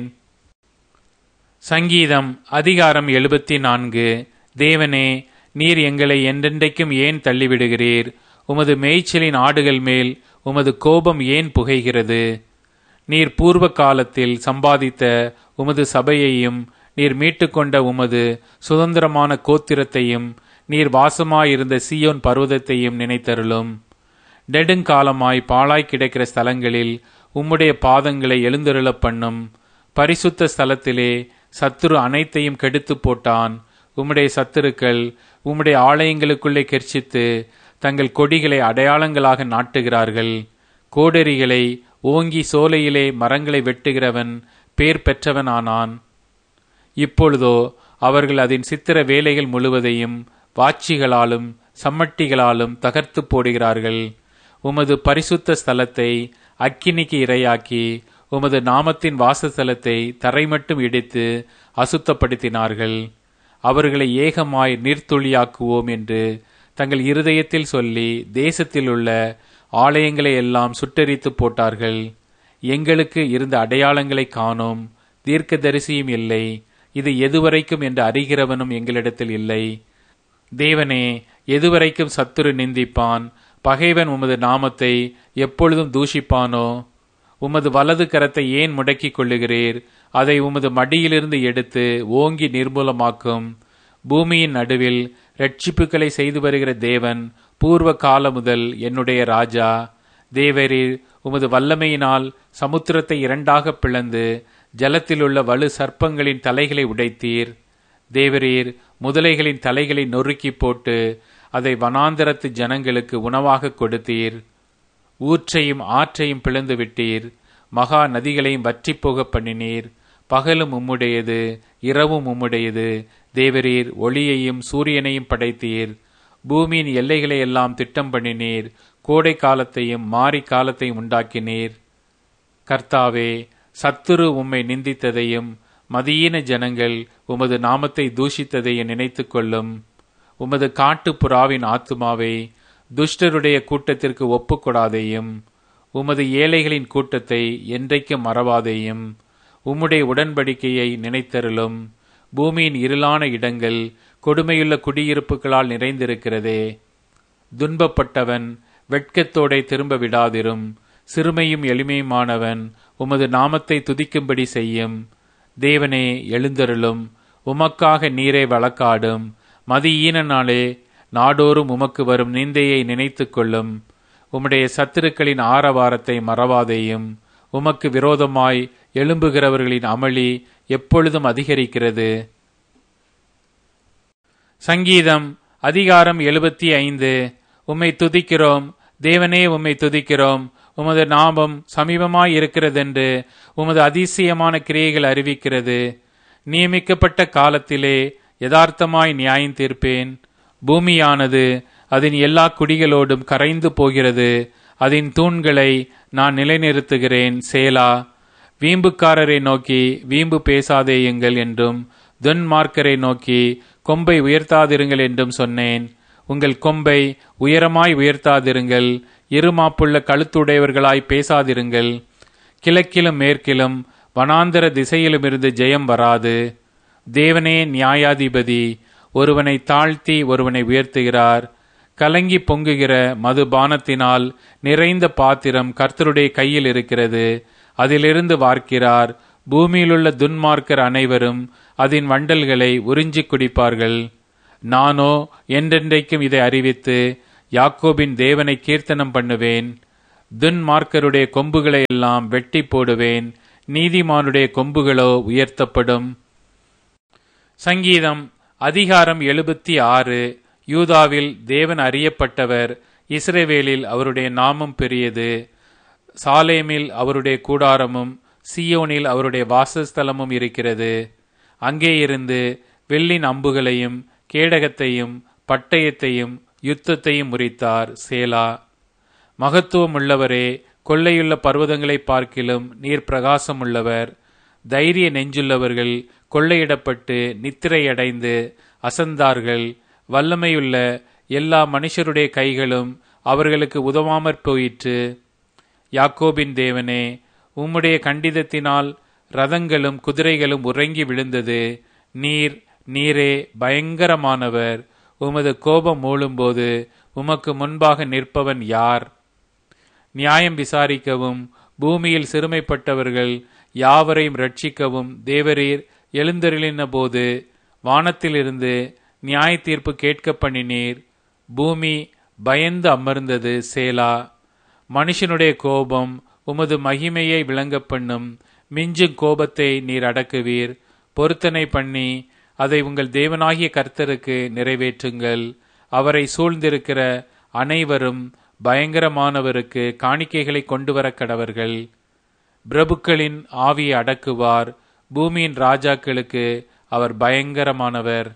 சங்கீதம் அதிகாரம் 74. தேவனே, நீர் எங்களை என்றென்றைக்கும் ஏன் தள்ளிவிடுகிறீர்? உமது மேய்ச்சலின் ஆடுகள் மேல் உமது கோபம் ஏன் புகைகிறது? நீர் பூர்வ காலத்தில் சம்பாதித்த உமது சபையையும் நீர் மீட்டுக்கொண்ட உமது சுதந்திரமான கோத்திரத்தையும் நீர் வாசமாயிருந்த சீயோன் பர்வதத்தையும் நினைத்தருளும். நெடுங்காலமாய் பாழாய் கிடக்கிற ஸ்தலங்களில் உம்முடைய பாதங்களை எழுந்தருளப் பண்ணும். பரிசுத்த ஸ்தலத்திலே சத்துரு அனைத்தையும் கெடுத்து போட்டான். உம்முடைய சத்துருக்கள் உம்முடைய ஆலயங்களுக்குள்ளே கெர்ச்சித்து தங்கள் கொடிகளை அடையாளங்களாக நாட்டுகிறார்கள். கோடரிகளை ஓங்கி சோலையிலே மரங்களை வெட்டுகிறவன் பேர் பெற்றவனானான். இப்பொழுதோ அவர்கள் அதன் சித்திர வேலைகள் முழுவதையும் வாட்சிகளாலும் சம்மட்டிகளாலும் தகர்த்து போடுகிறார்கள். உமது பரிசுத்த ஸ்தலத்தை அக்கினிக்கு இரையாக்கி உமது நாமத்தின் வாசஸ்தலத்தை தரைமட்டும் இடித்து அசுத்தப்படுத்தினார்கள். அவர்களை ஏகமாய் நீர்த்துளியாக்குவோம் என்று தங்கள் இருதயத்தில் சொல்லி தேசத்தில் உள்ள ஆலயங்களை எல்லாம் சுட்டெரித்து போட்டார்கள். எங்களுக்கு இருந்த அடையாளங்களை காணோம், தீர்க்கதரிசியும் இல்லை. இது எதுவரைக்கும் என்று அறிகிறவனும் எங்களிடத்தில் இல்லை. தேவனே, எதுவரைக்கும் சத்துரு நிந்திப்பான்? பகைவன் உமது நாமத்தை எப்பொழுதும் தூஷிப்பானோ? உமது வலது கரத்தை ஏன் முடக்கிக் கொள்ளுகிறீர்? அதை உமது மடியிலிருந்து எடுத்து ஓங்கி நிர்மூலமாக்கும். பூமியின் நடுவில் இரட்சிப்புகளை செய்து வருகிற தேவன் பூர்வ கால முதல் என்னுடைய ராஜா. தேவரீர் உமது வல்லமையினால் சமுத்திரத்தை இரண்டாக பிளந்து ஜலத்திலுள்ள வலு சர்ப்பங்களின் தலைகளை உடைத்தீர். தேவரீர் முதலைகளின் தலைகளை நொறுக்கி போட்டு அதை வனாந்தரத்து ஜனங்களுக்கு உணவாக கொடுத்தீர். ஊற்றையும் ஆற்றையும் பிளந்து விட்டீர். மகா நதிகளையும் வற்றி போக பண்ணினீர். பகலும் உம்முடையது, இரவும் உம்முடையது. தேவரீர் ஒளியையும் சூரியனையும் படைத்தீர். பூமியின் எல்லைகளை எல்லாம் திட்டம் பண்ணினீர். கோடை காலத்தையும் மாரி காலத்தையும் உண்டாக்கினீர். கர்த்தாவே, சத்துரு உம்மை நிந்தித்ததையும் மதியீன ஜனங்கள் உமது நாமத்தை தூஷித்ததையும் நினைத்து கொள்ளும். உமது காட்டு புறாவின் ஆத்துமாவை துஷ்டருடைய கூட்டத்திற்கு ஒப்புக்கொடாதேயும். உமது ஏழைகளின் கூட்டத்தை என்றைக்கும் மறவாதேயும். உம்முடைய உடன்படிக்கையை நினைத்தருளும். பூமியின் இருளான இடங்கள் கொடுமையுள்ள குடியிருப்புகளால் நிறைந்திருக்கிறதே. துன்பப்பட்டவன் வெட்கத்தோடே திரும்ப விடாதிரும். சிறுமையும் எளிமையுமானவன் உமது நாமத்தை துதிக்கும்படி செய்யும். தேவனே, எழுந்தருளும். உமக்காக நீரே வழக்காடும். மதியீன நாளே நாடோறும் உமக்கு வரும் நிந்தையை நினைத்து கொள்ளும். உம்முடைய சத்துருக்களின் ஆரவாரத்தை மறவாதேயும். உமக்கு விரோதமாய் எழும்புகிறவர்களின் அமளி எப்பொழுதும் அதிகரிக்கிறது. சங்கீதம் அதிகாரம் 75. உம்மை துதிக்கிறோம் தேவனே, உம்மை துதிக்கிறோம். உமது நாமம் சமீபமாய் இருக்கிறதென்று உமது அதிசயமான கிரியைகள் அறிவிக்கிறது. நியமிக்கப்பட்ட காலத்திலே யதார்த்தமாய் நியாயம் தீர்ப்பேன். பூமியானது அதன் எல்லா குடிகளோடும் கரைந்து போகிறது. அதன் தூண்களை நான் நிலைநிறுத்துகிறேன். சேலா. வீம்புக்காரரை நோக்கி வீம்பு பேசாதேயுங்கள் என்றும் துன்மார்க்கரை நோக்கி கொம்பை உயர்த்தாதிருங்கள் என்றும் சொன்னேன். உங்கள் கொம்பை உயரமாய் உயர்த்தாதிருங்கள். இருமாப்புள்ள கழுத்துடையவர்களாய் பேசாதிருங்கள். கிழக்கிலும் மேற்கிலும் வனாந்தர திசையிலுமிருந்து ஜெயம் வராது. தேவனே நியாயாதிபதி. ஒருவனை தாழ்த்தி ஒருவனை உயர்த்துகிறார். கலங்கி பொங்குகிற மதுபானத்தினால் நிறைந்த பாத்திரம் கர்த்தருடைய கையில் இருக்கிறது. அதிலிருந்து வார்க்கிறார். பூமியிலுள்ள துன்மார்க்கர் அனைவரும் அதன் வண்டல்களை உறிஞ்சி குடிப்பார்கள். நானோ என்றென்றைக்கும் இதை அறிவித்து யாக்கோபின் தேவனை கீர்த்தனம் பண்ணுவேன். துன்மார்க்கருடைய கொம்புகளை எல்லாம் வெட்டி போடுவேன், நீதிமானுடைய கொம்புகளோ உயர்த்தப்படும். சங்கீதம் அதிகாரம் 76. யூதாவில் தேவன் அறியப்பட்டவர், இஸ்ரவேலில் அவருடைய நாமம் பெரியது. சாலேமில் அவருடைய கூடாரமும் சீயோனில் அவருடைய வாசஸ்தலமும் இருக்கிறது. அங்கே இருந்து வெள்ளின் அம்புகளையும் கேடகத்தையும் பட்டயத்தையும் யுத்தத்தையும் முறித்தார். சேலா. மகத்துவமுள்ளவரே, கொள்ளையுள்ள பர்வதங்களை பார்க்கிலும் நீர் பிரகாசம் உள்ளவர். தைரிய நெஞ்சுள்ளவர்கள் கொள்ளையிடப்பட்டு நித்திரையடைந்து அசந்தார்கள். வல்லமையுள்ள எல்லா மனுஷருடைய கைகளும் அவர்களுக்கு உதவாமற் போயிற்று. யாக்கோபின் தேவனே, உம்முடைய கண்டிதத்தினால் ரதங்களும் குதிரைகளும் உறங்கி விழுந்தது. நீரே பயங்கரமானவர். உமது கோபம் மூளும்போது உமக்கு முன்பாக நிற்பவன் யார்? நியாயம் விசாரிக்கவும் பூமியில் சிறுமைப்பட்டவர்கள் யாவரையும் ரட்சிக்கவும் தேவரீர் எழுந்தருளின போது வானத்திலிருந்து நியாய தீர்ப்பு கேட்க பண்ணினீர். பூமி பயந்து அமர்ந்தது. சேலா. மனுஷனுடைய கோபம் உமது மகிமையை விளங்க பண்ணும். மிஞ்சும் கோபத்தை நீர் அடக்குவீர். பொருத்தனை பண்ணி அதை உங்கள் தேவனாகிய கர்த்தருக்கு நிறைவேற்றுங்கள். அவரை சூழ்ந்திருக்கிற அனைவரும் பயங்கரமானவருக்கு காணிக்கைகளை கொண்டு வர கடவர்கள். பிரபுக்களின் ஆவியை அடக்குவார். பூமியின் ராஜாக்களுக்கு அவர் பயங்கரமானவர்.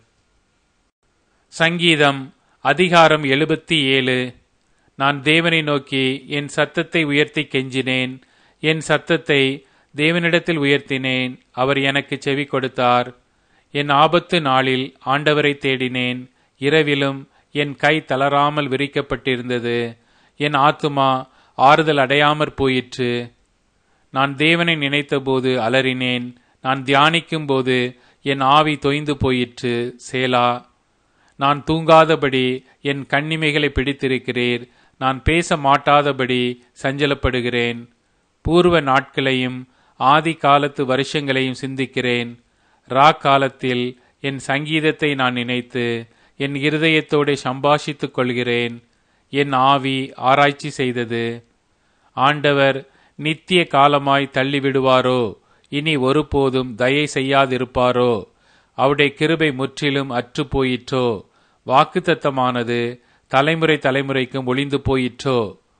சங்கீதம் அதிகாரம் 77. நான் தேவனை நோக்கி என் சத்தத்தை உயர்த்தி கெஞ்சினேன். என் சத்தத்தை தேவனிடத்தில் உயர்த்தினேன். அவர் எனக்கு செவி கொடுத்தார். என் ஆபத்து நாளில் ஆண்டவரை தேடினேன். இரவிலும் என் கை தளராமல் விரிக்கப்பட்டிருந்தது. என் ஆத்துமா ஆறுதல் அடையாமற் போயிற்று. நான் தேவனை நினைத்தபோது அலறினேன். நான் தியானிக்கும் போது என் ஆவி தொய்ந்து போயிற்று. சேலா. நான் தூங்காதபடி என் கண்ணிமைகளை பிடித்திருக்கிறீர். நான் பேச மாட்டாதபடி சஞ்சலப்படுகிறேன். பூர்வ நாட்களையும் ஆதி காலத்து வருஷங்களையும் சிந்திக்கிறேன். காலத்தில் என் சங்கீதத்தை நான் நினைத்து என் இருதயத்தோடு சம்பாஷித்துக் கொள்கிறேன். என் ஆவி ஆராய்ச்சி செய்தது. ஆண்டவர் நித்திய காலமாய் தள்ளிவிடுவாரோ? இனி ஒருபோதும் தயை செய்யாதிருப்பாரோ? அவருடைய கிருபை முற்றிலும் அற்று போயிற்றோ? வாக்குத்தத்தமானது தலைமுறை தலைமுறைக்கும் ஒளிந்து போயிற்றோ?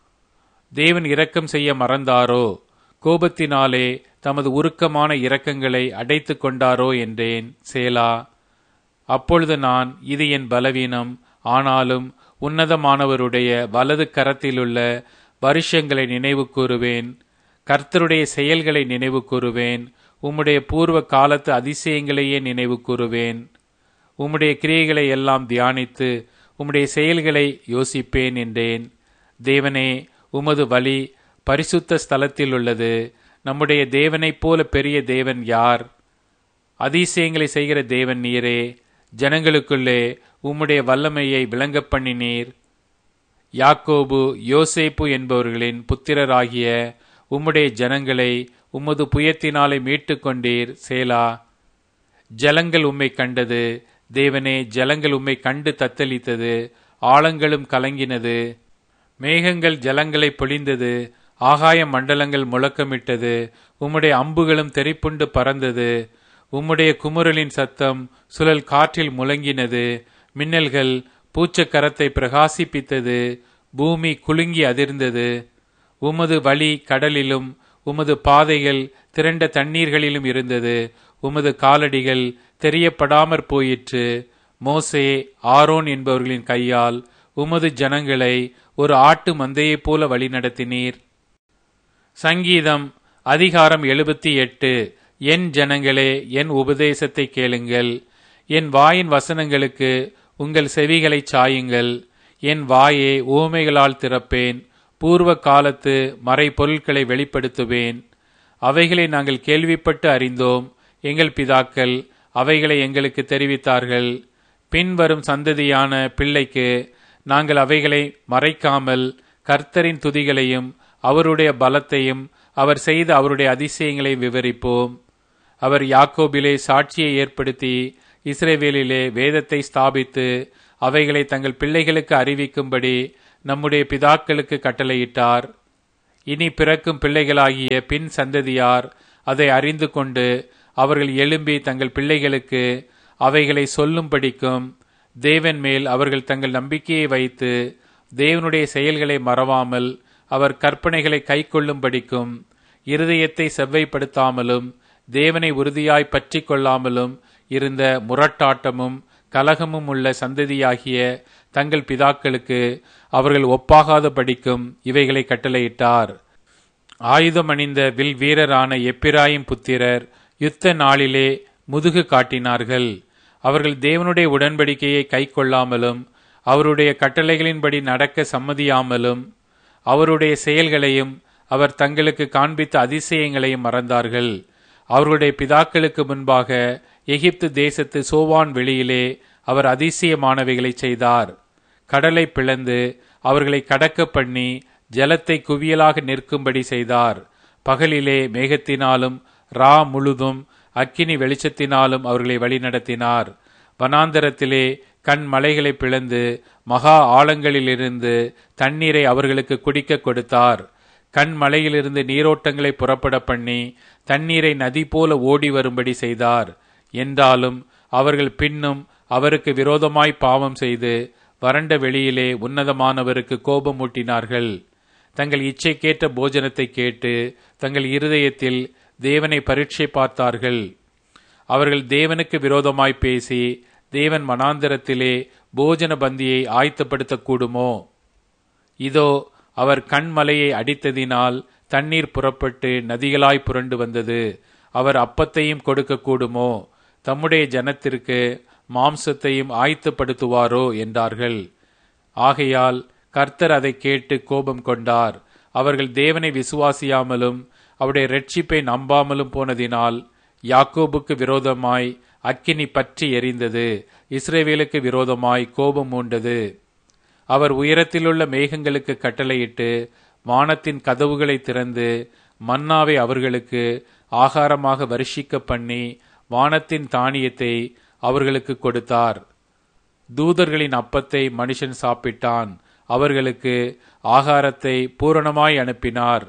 தேவன் இரக்கம் செய்ய மறந்தாரோ? கோபத்தினாலே தமது உருக்கமான இரக்கங்களை அடைத்து கொண்டாரோ என்றேன். சேலா. அப்பொழுது நான், இது என் பலவீனம், ஆனாலும் உன்னதமானவருடைய வலது கரத்திலுள்ள வருஷங்களை நினைவு கூறுவேன். கர்த்தருடைய செயல்களை நினைவு கூறுவேன். உம்முடைய பூர்வ காலத்து அதிசயங்களையே நினைவு கூறுவேன். உம்முடைய கிரியைகளை எல்லாம் தியானித்து உம்முடைய செயல்களை யோசிப்பேன் என்றேன். தேவனே, உமது வழி பரிசுத்த ஸ்தலத்தில் உள்ளது. நம்முடைய தேவனைப் போல பெரிய தேவன் யார்? அதிசயங்களை செய்கிற தேவன் நீரே. ஜனங்களுக்குள்ளே உம்முடைய வல்லமையை விளங்க பண்ணினீர். யாக்கோபு யோசேப்பு என்பவர்களின் புத்திரராகிய உம்முடைய ஜனங்களை உமது புயத்தினாலே மீட்டு கொண்டீர். சேலா. ஜலங்கள் உம்மை கண்டது. தேவனே, ஜலங்கள் உம்மை கண்டு தத்தளித்தது. ஆழங்களும் கலங்கினது. மேகங்கள் ஜலங்களை பொழிந்தது. ஆகாய மண்டலங்கள் முழக்கமிட்டது. உம்முடைய அம்புகளும் தெரிப்புண்டு பறந்தது. உம்முடைய குமுறலின் சத்தம் சுழல் காற்றில் முழங்கினது. மின்னல்கள் பூச்சக்கரத்தை பிரகாசிப்பித்தது. பூமி குலுங்கி அதிர்ந்தது. உமது வழி கடலிலும் உமது பாதைகள் திரண்ட தண்ணீர்களிலும் இருந்தது. உமது காலடிகள் தெரியப்படாமற் போயிற்று. மோசே, ஆரோன் என்பவர்களின் கையால் உமது ஜனங்களை ஒரு ஆட்டு மந்தையைப் போல வழிநடத்தினீர். சங்கீதம் அதிகாரம் 78. என் ஜனங்களே, என் உபதேசத்தை கேளுங்கள். என் வாயின் வசனங்களுக்கு உங்கள் செவிகளை சாயுங்கள். என் வாயை ஊமைகளால் திறப்பேன். பூர்வ காலத்து மறை பொருட்களை வெளிப்படுத்துவேன். அவைகளை நாங்கள் கேள்விப்பட்டு அறிந்தோம். எங்கள் பிதாக்கள் அவைகளை எங்களுக்கு தெரிவித்தார்கள். பின்வரும் சந்ததியான பிள்ளைக்கு நாங்கள் அவைகளை மறைக்காமல் கர்த்தரின் துதிகளையும் அவருடைய பலத்தையும் அவர் செய்த அவருடைய அதிசயங்களை விவரிப்போம். அவர் யாக்கோபிலே சாட்சியை ஏற்படுத்தி இஸ்ரவேலிலே வேதத்தை ஸ்தாபித்து அவைகளை தங்கள் பிள்ளைகளுக்கு அறிவிக்கும்படி நம்முடைய பிதாக்களுக்கு கட்டளையிட்டார். இனி பிறக்கும் பிள்ளைகளாகிய பின் சந்ததியார் அதை அறிந்து கொண்டு அவர்கள் எழும்பி தங்கள் பிள்ளைகளுக்கு அவைகளை சொல்லும்படிக்கும் தேவன் மேல் அவர்கள் தங்கள் நம்பிக்கையை வைத்து தேவனுடைய செயல்களை மறவாமல் அவர் கற்பனைகளை கைக்கொள்ளும்படிக்கும் இருதயத்தை செவ்வைப்படுத்தாமலும் தேவனை உறுதியாய் பற்றி கொள்ளாமலும் இருந்த முரட்டாட்டமும் கலகமும் உள்ள சந்ததியாகிய தங்கள் பிதாக்களுக்கு அவர்கள் ஒப்பாகாதபடிக்கும் இவைகளை கட்டளையிட்டார். ஆயுதம் அணிந்த வில் வீரரான எப்பிராயிம் புத்திரர் யுத்த நாளிலே முதுகு காட்டினார்கள். அவர்கள் தேவனுடைய உடன்படிக்கையை கைக்கொள்ளாமலும் அவருடைய கட்டளைகளின்படி நடக்க சம்மதியாமலும் அவருடைய செயல்களையும் அவர் தங்களுக்கு காண்பித்த அதிசயங்களையும் மறந்தார்கள். அவருடைய பிதாக்களுக்கு முன்பாக எகிப்து தேசத்து சோவான் வெளியிலே அவர் அதிசயமானவைகளை செய்தார். கடலை பிளந்து அவர்களை கடக்க பண்ணி ஜலத்தை குவியலாக நிற்கும்படி செய்தார். பகலிலே மேகத்தினாலும் ரா முழுதும் அக்கினி வெளிச்சத்தினாலும் அவர்களை வழிநடத்தினார். வனாந்தரத்திலே கண் மலைகளை பிளந்து மகா ஆழங்களிலிருந்து தண்ணீரை அவர்களுக்கு குடிக்க கொடுத்தார். கண் மலையிலிருந்து நீரோட்டங்களை புறப்பட பண்ணி தண்ணீரை நதி போல ஓடி வரும்படி செய்தார். என்றாலும் அவர்கள் பின்னும் அவருக்கு விரோதமாய் பாவம் செய்து வறண்ட வெளியிலே உன்னதமானவருக்கு கோபமூட்டினார்கள். தங்கள் இச்சைக்கேற்ற போஜனத்தை கேட்டு தங்கள் இருதயத்தில் தேவனை பரீட்சை பார்த்தார்கள். அவர்கள் தேவனுக்கு விரோதமாய் பேசி தேவன் வனாந்தரத்திலே போஜன பந்தியை ஆயத்தப்படுத்தக்கூடுமோ? இதோ அவர் கண்மலையை அடித்ததினால் தண்ணீர் புறப்பட்டு நதிகளாய் புரண்டு வந்தது. அவர் அப்பத்தையும் கொடுக்க கூடுமோ? தம்முடைய ஜனத்திற்கு மாம்சத்தையும் ஆயத்தப்படுத்துவாரோ என்றார்கள். ஆகையால் கர்த்தர் அதை கேட்டு கோபம் கொண்டார். அவர்கள் தேவனை விசுவாசியாமலும் அவருடைய இரட்சிப்பை நம்பாமலும் போனதினால் யாக்கோபுக்கு விரோதமாய் அக்கினி பற்றி எரிந்தது. இஸ்ரவேலுக்கு விரோதமாய் கோபம் மூண்டது. அவர் உயரத்திலுள்ள மேகங்களுக்கு கட்டளையிட்டு வானத்தின் கதவுகளை திறந்து மன்னாவை அவர்களுக்கு ஆகாரமாக வருஷிக்க பண்ணி வானத்தின் தானியத்தை அவர்களுக்கு கொடுத்தார். தூதர்களின் அப்பத்தை மனுஷன் சாப்பிட்டான். அவர்களுக்கு ஆகாரத்தை பூரணமாய் அனுப்பினார்.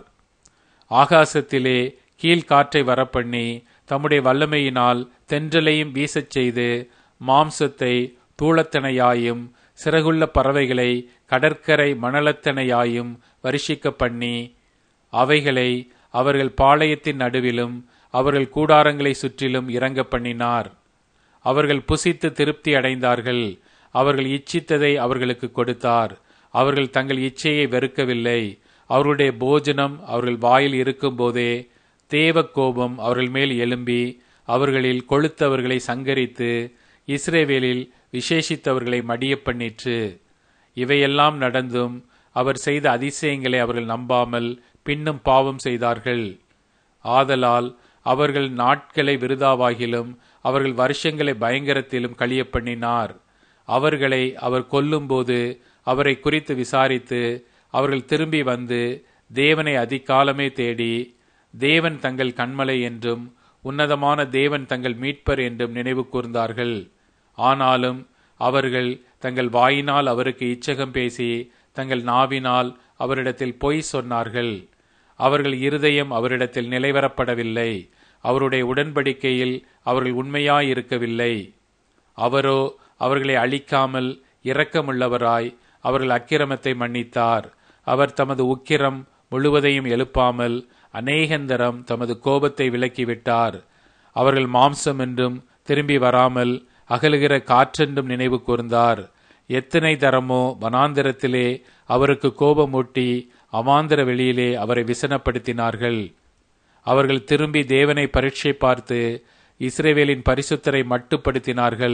ஆகாசத்திலே கீழ்காற்றை வரப்பண்ணி தம்முடைய வல்லமையினால் தென்றலையும் வீசச் செய்து மாம்சத்தை தூளத்தனையாயும் சிறகுள்ள பறவைகளை கடற்கரை மணலத்தனையாயும் வருஷிக்க பண்ணி அவைகளை அவர்கள் பாளையத்தின் நடுவிலும் அவர்கள் கூடாரங்களை சுற்றிலும் இறங்க பண்ணினார். அவர்கள் புசித்து திருப்தி அடைந்தார்கள். அவர்கள் இச்சித்ததை அவர்களுக்கு கொடுத்தார். அவர்கள் தங்கள் இச்சையை வெறுக்கவில்லை. அவர்களுடைய போஜனம் அவர்கள் வாயில் இருக்கும் போதே தேவ கோபம் அவர்கள் மேல் எழும்பி அவர்களில் கொழுத்தவர்களை சங்கரித்து இஸ்ரவேலில் விசேஷித்தவர்களை மடிய பண்ணிற்று. இவையெல்லாம் நடந்தும் அவர் செய்த அதிசயங்களை அவர்கள் நம்பாமல் பின்னும் பாவம் செய்தார்கள். ஆதலால் அவர்கள் நாட்களை விருதாவாகிலும் அவர்கள் வருஷங்களை பயங்கரத்திலும் கழிய பண்ணினார். அவர்களை அவர் கொல்லும்போது அவரை குறித்து விசாரித்து அவர்கள் திரும்பி வந்து தேவனை அதிகாலமே தேடி தேவன் தங்கள் கண்மலை என்றும் உன்னதமான தேவன் தங்கள் மீட்பர் என்றும் நினைவு கூர்ந்தார்கள். ஆனாலும் அவர்கள் தங்கள் வாயினால் அவருக்கு இச்சகம் பேசி தங்கள் நாவினால் அவரிடத்தில் பொய் சொன்னார்கள். அவர்கள் இருதயம் அவரிடத்தில் நிலைவரப்படவில்லை. அவருடைய உடன்படிக்கையில் அவர்கள் உண்மையாயிருக்கவில்லை. அவரோ அவர்களை அழிக்காமல் இரக்கமுள்ளவராய் அவர்கள் அக்கிரமத்தை மன்னித்தார். அவர் தமது உக்கிரம் முழுவதையும் எழுப்பாமல் அநேகந்தரம் தமது கோபத்தை விலக்கிவிட்டார். அவர்கள் மாம்சம் என்றும் திரும்பி வராமல் அகலுகிற காற்றென்றும் நினைவு கூர்ந்தார். எத்தனை தரமோ வனாந்திரத்திலே அவருக்கு கோபமூட்டி அவாந்திர வெளியிலே அவரை விசனப்படுத்தினார்கள். அவர்கள் திரும்பி தேவனை பரீட்சை பார்த்து இஸ்ரவேலின் பரிசுத்தரை மட்டுப்படுத்தினார்கள்.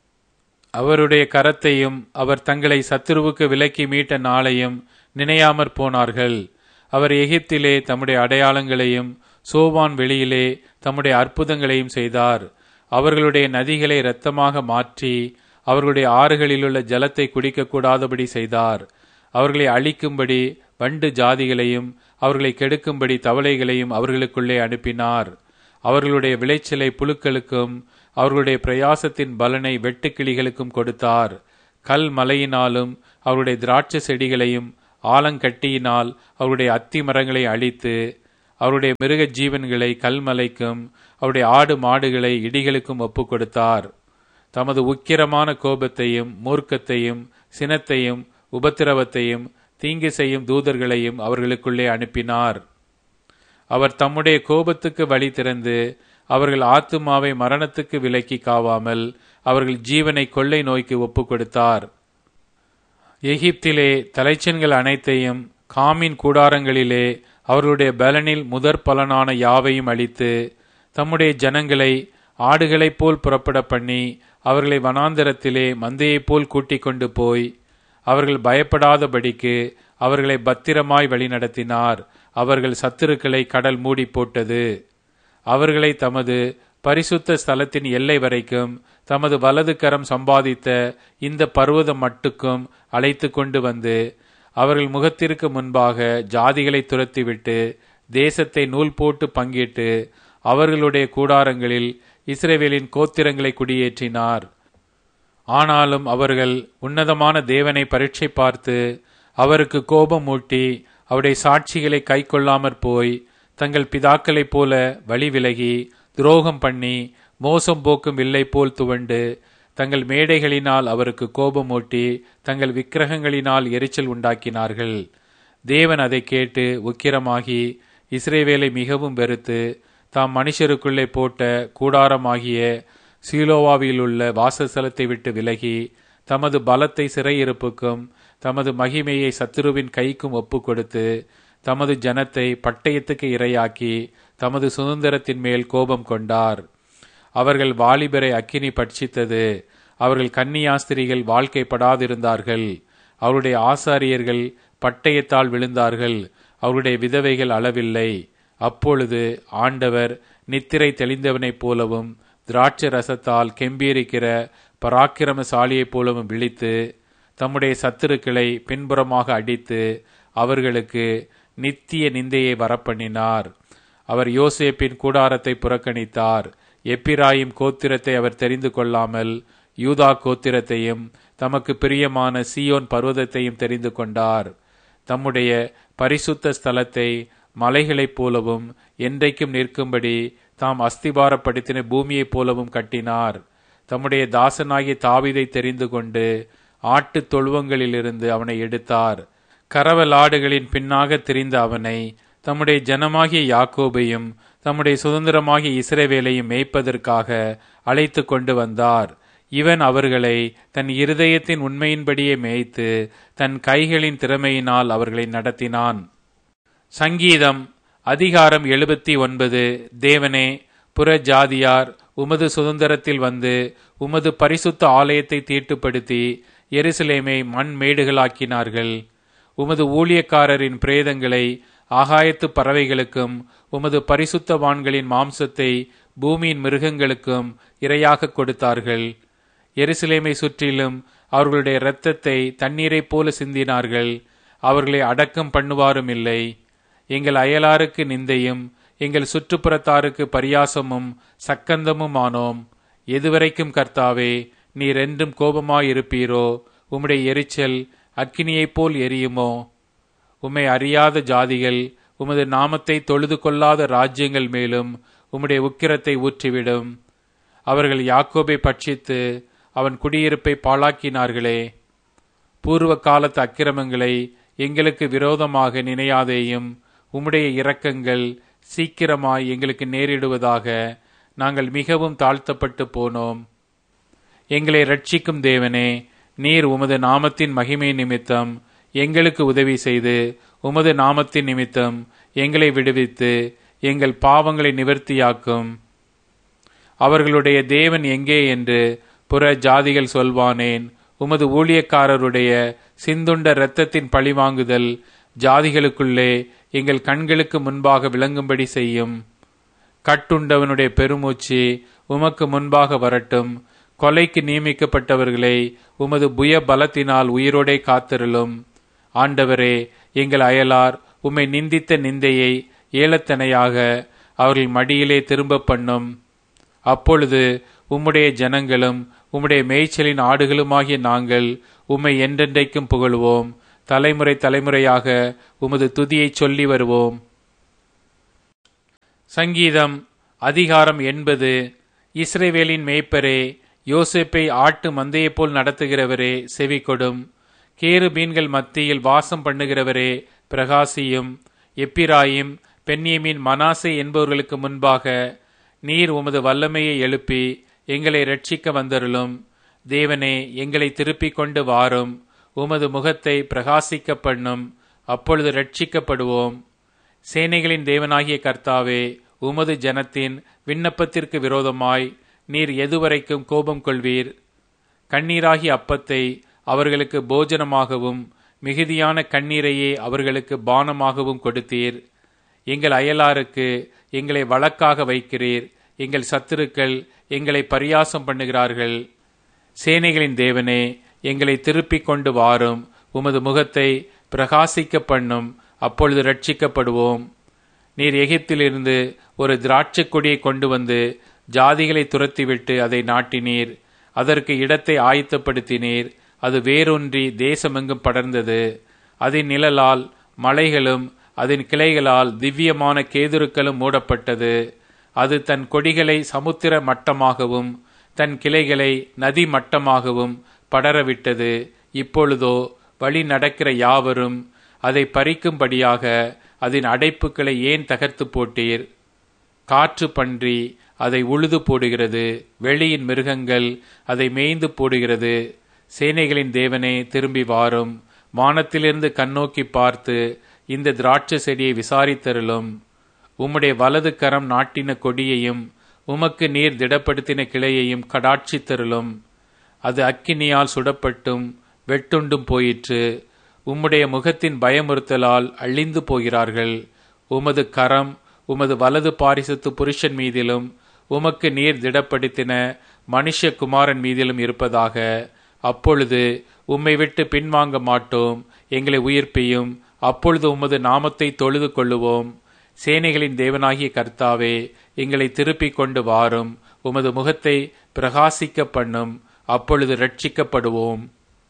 அவருடைய கரத்தையும் அவர் தங்களை சத்துருவுக்கு விலக்கி மீட்ட நாளையும் நினையாமற் போனார்கள். அவர் எகிப்திலே தம்முடைய அடையாளங்களையும் சோவான் வெளியிலே தம்முடைய அற்புதங்களையும் செய்தார். அவர்களுடைய நதிகளை இரத்தமாக மாற்றி அவர்களுடைய ஆறுகளிலுள்ள ஜலத்தை குடிக்கக்கூடாதபடி செய்தார். அவர்களை அழிக்கும்படி வண்டு ஜாதிகளையும் அவர்களை கெடுக்கும்படி தவளைகளையும் அவர்களுக்குள்ளே அனுப்பினார். அவர்களுடைய விளைச்சலை புழுக்களுக்கும் அவர்களுடைய பிரயாசத்தின் பலனை வெட்டுக்கிளிகளுக்கும் கொடுத்தார். கல் மலையினாலும் அவருடைய திராட்சை செடிகளையும் ஆலங்கட்டியினால் அவருடைய அத்தி மரங்களை அழித்து அவருடைய மிருக ஜீவன்களை கல்மலைக்கும் அவருடைய ஆடு மாடுகளை இடிகளுக்கும் ஒப்பு கொடுத்தார். தமது உக்கிரமான கோபத்தையும் மூர்க்கத்தையும் சினத்தையும் உபத்திரவத்தையும் தீங்கு செய்யும் தூதர்களையும் அவர்களுக்குள்ளே அனுப்பினார். அவர் தம்முடைய கோபத்துக்கு வழி திறந்து அவர்கள் ஆத்துமாவை மரணத்துக்கு விலக்கி காவாமல் அவர்கள் ஜீவனை கொள்ளை நோய்க்கு ஒப்பு கொடுத்தார். எகிப்திலே தலைச்சன்கள் அனைத்தையும் காமின் கூடாரங்களிலே அவர்களுடைய பலனில் முதற் பலனான யாவையும் அளித்து தம்முடைய ஜனங்களை ஆடுகளைப் போல் புறப்பட பண்ணி அவர்களை வனாந்தரத்திலே மந்தையைப் போல் கூட்டிக் கொண்டு போய் அவர்கள் பயப்படாதபடிக்கு அவர்களை பத்திரமாய் வழிநடத்தினார். அவர்கள் சத்துருக்களை கடல் மூடி போட்டது. அவர்களை தமது பரிசுத்த ஸ்தலத்தின் எல்லை வரைக்கும் தமது வலது கரம் சம்பாதித்த இந்த பர்வதம் மட்டுக்கும் அழைத்து கொண்டு வந்து அவர்கள் முகத்திற்கு முன்பாக ஜாதிகளை துரத்திவிட்டு தேசத்தை நூல் போட்டு பங்கிட்டு அவர்களுடைய கூடாரங்களில் இஸ்ரவேலின் கோத்திரங்களை குடியேற்றினார். ஆனாலும் அவர்கள் உன்னதமான தேவனை பரீட்சை பார்த்து அவருக்கு கோபம் மூட்டி அவருடைய சாட்சிகளை கை கொள்ளாமற் போய் தங்கள் பிதாக்களைப் போல வழி விலகி துரோகம் பண்ணி மோசம் போக்கும் வில்லை போல் துவண்டு தங்கள் மேடைகளினால் அவருக்கு கோபமூட்டி தங்கள் விக்கிரகங்களினால் எரிச்சல் உண்டாக்கினார்கள். தேவன் அதை கேட்டு உக்கிரமாகி இஸ்ரவேலை மிகவும் வெறுத்து தாம் மனுஷருக்குள்ளே போட்ட கூடாரமாகிய சீலோவாவிலுள்ள வாசஸ்தலத்தை விட்டு விலகி தமது பலத்தை சிறையிருப்புக்கும் தமது மகிமையை சத்துருவின் கைக்கும் ஒப்பு கொடுத்து தமது ஜனத்தை பட்டயத்துக்கு இரையாக்கி தமது சுதந்திரத்தின் மேல் கோபம் கொண்டார். அவர்கள் வாலிபரை அக்கினி பட்சித்தது. அவர்கள் கன்னியாஸ்திரிகள் வாழ்க்கைப்படாதிருந்தார்கள். அவருடைய ஆசாரியர்கள் பட்டயத்தால் விழுந்தார்கள். அவருடைய விதவைகள் அளவில்லை. அப்பொழுது ஆண்டவர் நித்திரை தெளிந்தவனைப் போலவும் திராட்சை ரசத்தால் கெம்பீரிக்கிற பராக்கிரமசாலியைப் போலவும் விழித்து தம்முடைய சத்துருக்களை பின்புறமாக அடித்து அவர்களுக்கு நித்திய நிந்தையை வரப்பண்ணினார். அவர் யோசேப்பின் கூடாரத்தை புறக்கணித்தார். எப்பிராயிம் கோத்திரத்தை அவர் தெரிந்து கொள்ளாமல் யூதா கோத்திரத்தையும் தமக்கு பிரியமான சீயோன் பர்வதத்தையும் தெரிந்து கொண்டார். தம்முடைய பரிசுத்த ஸ்தலத்தை மலைகளைப் போலவும் என்றைக்கும் நிற்கும்படி தாம் அஸ்திபாரப்படுத்தின பூமியைப் போலவும் கட்டினார். தம்முடைய தாசனாகிய தாவீதை தெரிந்து கொண்டு ஆட்டு தொழுவங்களிலிருந்து அவனை எடுத்தார். கரவலாடுகளின் பின்னாக திரிந்த அவனை தம்முடைய ஜனமாகிய யாக்கோபையும் தம்முடைய சுதந்திரமாகிய இஸ்ரவேலையும் மேய்ப்பதற்காக அழைத்து கொண்டு வந்தார். இவன் அவர்களை தன் இருதயத்தின் உண்மையின்படியே மேய்த்து தன் கைகளின் திறமையினால் அவர்களை நடத்தினான். சங்கீதம் அதிகாரம் 79. தேவனே, புற ஜாதியார் உமது சுதந்திரத்தில் வந்து உமது பரிசுத்த ஆலயத்தை தீட்டுப்படுத்தி எருசலேமை மண் மேடுகளாக்கினார்கள். உமது ஊழியக்காரரின் பிரேதங்களை ஆகாயத்து பறவைகளுக்கும் உமது பரிசுத்தவான்களின் மாம்சத்தை பூமியின் மிருகங்களுக்கும் இரையாக கொடுத்தார்கள். எருசலேமை சுற்றிலும் அவர்களுடைய இரத்தத்தை தண்ணீரைப் போல சிந்தினார்கள். அவர்களை அடக்கம் பண்ணுவாரும் இல்லை. எங்கள் அயலாருக்கு நிந்தையும் எங்கள் சுற்றுப்புறத்தாருக்கு பரியாசமும் சக்கந்தமும் ஆனோம். எதுவரைக்கும் கர்த்தாவே நீர் என்றும் கோபமாயிருப்பீரோ? உம்முடைய எரிச்சல் அக்கினியைப் போல் எரியுமோ? உம்மை அறியாத ஜாதிகள் உமது நாமத்தை தொழுது கொள்ளாத ராஜ்யங்கள் மேலும் உம்முடைய உக்கிரத்தை ஊற்றிவிடும். அவர்கள் யாக்கோபை பட்சித்து அவன் குடியிருப்பை பாழாக்கினார்களே. பூர்வ காலத்து அக்கிரமங்களை எங்களுக்கு விரோதமாக நினையாதேயும். உம்முடைய இரக்கங்கள் சீக்கிரமாய் எங்களுக்கு நேரிடுவதாக. நாங்கள் மிகவும் தாழ்த்தப்பட்டு போனோம். எங்களை ரட்சிக்கும் தேவனே, நீர் உமது நாமத்தின் மகிமை நிமித்தம் எங்களுக்கு உதவி செய்து உமது நாமத்தின் நிமித்தம் எங்களை விடுவித்து எங்கள் பாவங்களை நிவர்த்தியாக்கும். அவர்களுடைய தேவன் எங்கே என்று புற ஜாதிகள் சொல்வானேன்? உமது ஊழியக்காரருடைய சிந்துண்ட இரத்தத்தின் பழிவாங்குதல் ஜாதிகளுக்குள்ளே எங்கள் கண்களுக்கு முன்பாக விளங்கும்படி செய்யும். கட்டுண்டவனுடைய பெருமூச்சு உமக்கு முன்பாக வரட்டும். கொலைக்கு நியமிக்கப்பட்டவர்களை உமது புய பலத்தினால் உயிரோடே காத்திருளும். ஆண்டவரே, எங்கள் அயலார் உம்மை நிந்தித்த நிந்தையை ஏலத்தனையாக அவர்கள் மடியிலே திரும்ப பண்ணும். அப்பொழுது உம்முடைய ஜனங்களும் உம்முடைய மேய்ச்சலின் ஆடுகளுமாகிய நாங்கள் உம்மை என்றென்றைக்கும் புகழுவோம். தலைமுறை தலைமுறையாக உமது துதியை சொல்லி வருவோம். சங்கீதம் அதிகாரம் 80. இஸ்ரவேலின் மேய்ப்பரே, யோசேப்பை ஆட்டு மந்தையைப் போல் நடத்துகிறவரே, செவிகொடும். கேருபீன்கள் மத்தியில் வாசம் பண்ணுகிறவரே, பிரகாசியும். எப்பிராயிம், பென்யமீன், மனாசே என்பவர்களுக்கு முன்பாக நீர் உமது வல்லமையை எழுப்பி எங்களை இரட்சிக்க வந்தருளும். தேவனே, எங்களை திருப்பிக் கொண்டு வாரும். உமது முகத்தை பிரகாசிக்க பண்ணும். அப்பொழுது இரட்சிக்கப்படுவோம். சேனைகளின் தேவனாகிய கர்த்தாவே, உமது ஜனத்தின் விண்ணப்பத்திற்கு விரோதமாய் நீர் எதுவரைக்கும் கோபம் கொள்வீர்? கண்ணீராகிய அப்பத்தை அவர்களுக்கு போஜனமாகவும் மிகுதியான கண்ணீரையே அவர்களுக்கு பானமாகவும் கொடுத்தீர். எங்கள் அயலாருக்கு எங்களை வழக்காக வைக்கிறீர். எங்கள் சத்துருக்கள் எங்களை பரியாசம் பண்ணுகிறார்கள். சேனைகளின் தேவனே, எங்களை திருப்பிக் கொண்டு வாரும். உமது முகத்தை பிரகாசிக்க பண்ணும். அப்பொழுது இரட்சிக்கப்படுவோம். நீர் எகிப்திலிருந்து ஒரு திராட்சை கொடியை கொண்டு வந்து ஜாதிகளை துரத்திவிட்டு அதை நாட்டினீர். அதற்கு இடத்தை ஆயத்தப்படுத்தினீர். அது வேரூன்றி தேசமெங்கும் படர்ந்தது. அதன் நிழலால் மலைகளும் அதன் கிளைகளால் திவ்யமான கேதுருக்களும் மூடப்பட்டது. அது தன் கொடிகளை சமுத்திர மட்டமாகவும் தன் கிளைகளை நதி மட்டமாகவும் படரவிட்டது. இப்பொழுதோ வழி நடக்கிற யாவரும் அதை பறிக்கும்படியாக அதன் அடைப்புகளை ஏன் தகர்த்து போட்டீர்? காற்று பன்றி அதை உழுது போடுகிறது. வெளியின் மிருகங்கள் அதை மேய்ந்து போடுகிறது. சேனைகளின் தேவனே, திரும்பி வாரும். வானத்திலிருந்து கண்ணோக்கி பார்த்து இந்த திராட்சை செடியை விசாரித்தருளும். உம்முடைய வலது கரம் நாட்டின கொடியையும் உமக்கு நீர் திடப்படுத்தின கிளையையும் கடாட்சித்தருளும். அது அக்கினியால் சுடப்பட்டும் வெட்டுண்டும் போயிற்று. உம்முடைய முகத்தின் பயமுறுத்தலால் அழிந்து போகிறார்கள். உமது கரம் உமது வலது பாரிசத்து புருஷன் மீதிலும் உமக்கு நீர் திடப்படுத்தின மனுஷகுமாரன் மீதிலும் இருப்பதாக. அப்பொழுது உம்மை விட்டு பின்வாங்க மாட்டோம். எங்களை உயிர்ப்பியும். அப்பொழுது உமது நாமத்தை தொழுது கொள்ளுவோம். சேனைகளின் தேவனாகிய கர்த்தாவே, எங்களை திருப்பிக் கொண்டு வாரும். உமது முகத்தை பிரகாசிக்க பண்ணும். அப்பொழுது இரட்சிக்கப்படுவோம்.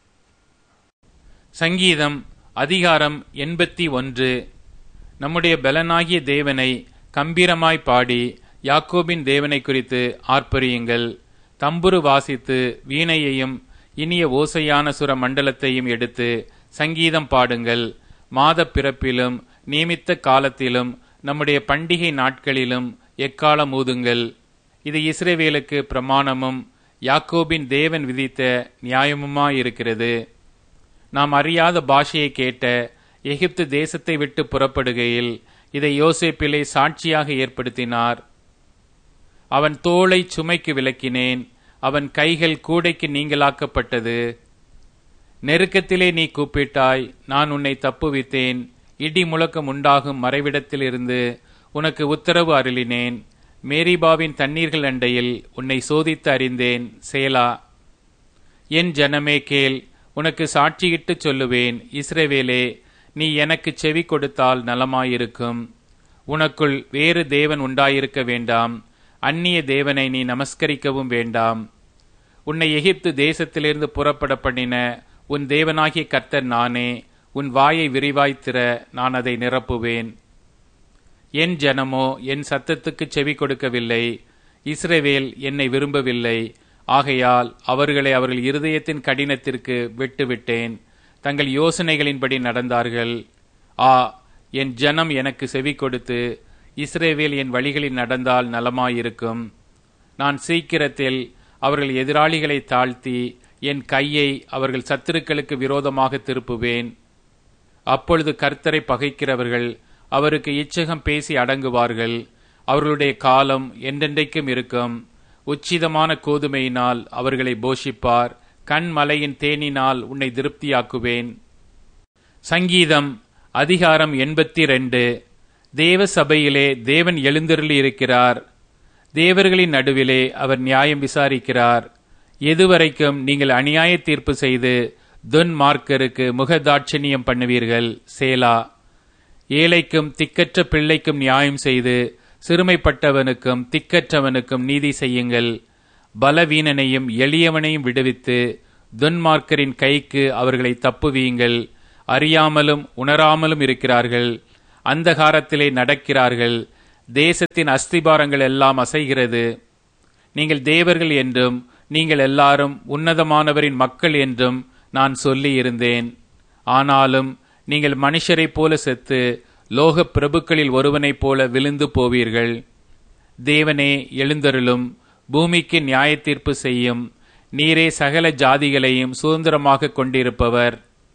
சங்கீதம் அதிகாரம் 81. நம்முடைய பலனாகிய தேவனை கம்பீரமாய் பாடி யாக்கோபின் தேவனை குறித்து ஆர்ப்பரியுங்கள். தம்புரு வாசித்து வீணையையும் இனிய ஓசையான சுர மண்டலத்தையும் எடுத்து சங்கீதம் பாடுங்கள். மாத பிறப்பிலும் நியமித்த காலத்திலும் நம்முடைய பண்டிகை நாட்களிலும் எக்காலம் ஊதுங்கள். இது இஸ்ரவேலுக்கு பிரமாணமும் யாக்கோபின் தேவன் விதித்த நியாயமுமாயிருக்கிறது. நாம் அறியாத பாஷையை கேட்ட எகிப்து தேசத்தை விட்டு புறப்படுகையில் இதை யோசேப்பிலே சாட்சியாக ஏற்படுத்தினார். அவன் தோளை சுமைக்கு விலக்கினேன். அவன் கைகள் கூடைக்கு நீங்களாக்கப்பட்டது. நெருக்கத்திலே நீ கூப்பிட்டாய், நான் உன்னை தப்புவித்தேன். இடி முழக்கம் உண்டாகும் மறைவிடத்திலிருந்து உனக்கு உத்தரவு அருளினேன். மேரிபாவின் தண்ணீர்கள் அண்டையில் உன்னை சோதித்து அறிந்தேன். சேலா. என் ஜனமே கேள், உனக்கு சாட்சியிட்டு சொல்லுவேன். இஸ்ரவேலே, நீ எனக்கு செவி கொடுத்தால் நலமாயிருக்கும். உனக்குள் வேறு தேவன் உண்டாயிருக்க வேண்டாம். அந்நிய தேவனை நீ நமஸ்கரிக்கவும் வேண்டாம். உன்னை எகிப்து தேசத்திலிருந்து புறப்பட பண்ணின உன் தேவனாகிய கர்த்தர் நானே. உன் வாயை விரிவாய்த்திர, நான் அதை நிரப்புவேன். என் ஜனமோ என் சத்தத்துக்கு செவி கொடுக்கவில்லை. இஸ்ரவேல் என்னை விரும்பவில்லை. ஆகையால் அவர்களை அவர்கள் இருதயத்தின் கடினத்திற்கு விட்டுவிட்டேன். தங்கள் யோசனைகளின்படி நடந்தார்கள். என் ஜனம் எனக்கு செவி கொடுத்து இஸ்ரவேல் என் வழிகளில் நடந்தால் நலமாயிருக்கும். நான் சீக்கிரத்தில் அவர்கள் எதிராளிகளை தாழ்த்தி என் கையை அவர்கள் சத்துருக்களுக்கு விரோதமாக திருப்புவேன். அப்பொழுது கர்த்தரை பகைக்கிறவர்கள் அவருக்கு இச்சகம் பேசி அடங்குவார்கள். அவர்களுடைய காலம் என்றென்றைக்கும் இருக்கும். உச்சிதமான கோதுமையினால் அவர்களை போஷிப்பார். கண்மலையின் தேனினால் உன்னை திருப்தியாக்குவேன். சங்கீதம் அதிகாரம் 82. தேவ சபையிலே தேவன் எழுந்தருளி இருக்கிறார். தேவர்களின் நடுவிலே அவர் நியாயம் விசாரிக்கிறார். எதுவரைக்கும் நீங்கள் அநியாய தீர்ப்பு செய்து துன்மார்க்கருக்கு முகதாட்சணியம் பண்ணுவீர்கள்? சேலா. ஏழைக்கும் திக்கற்ற பிள்ளைக்கும் நியாயம் செய்து சிறுமைப்பட்டவனுக்கும் திக்கற்றவனுக்கும் நீதி செய்யுங்கள். பலவீனனையும் எளியவனையும் விடுவித்து துன்மார்க்கரின் கைக்கு அவர்களை தப்புவியுங்கள். அறியாமலும் உணராமலும் இருக்கிறார்கள், அந்தகாரத்திலே நடக்கிறார்கள். தேசத்தின் அஸ்திபாரங்கள் எல்லாம் அசைகிறது. நீங்கள் தேவர்கள் என்றும் நீங்கள் எல்லாரும் உன்னதமானவரின் மக்கள் என்றும் நான் சொல்லி இருந்தேன். ஆனாலும் நீங்கள் மனுஷரைப் போல செத்து லோக பிரபுக்களில் ஒருவனைப் போல விழுந்து போவீர்கள். தேவனே எழுந்தருளும், பூமிக்கு நியாயத்தீர்ப்பு செய்யும். நீரே சகல ஜாதிகளையும் சுதந்திரமாக கொண்டிருப்பவர்.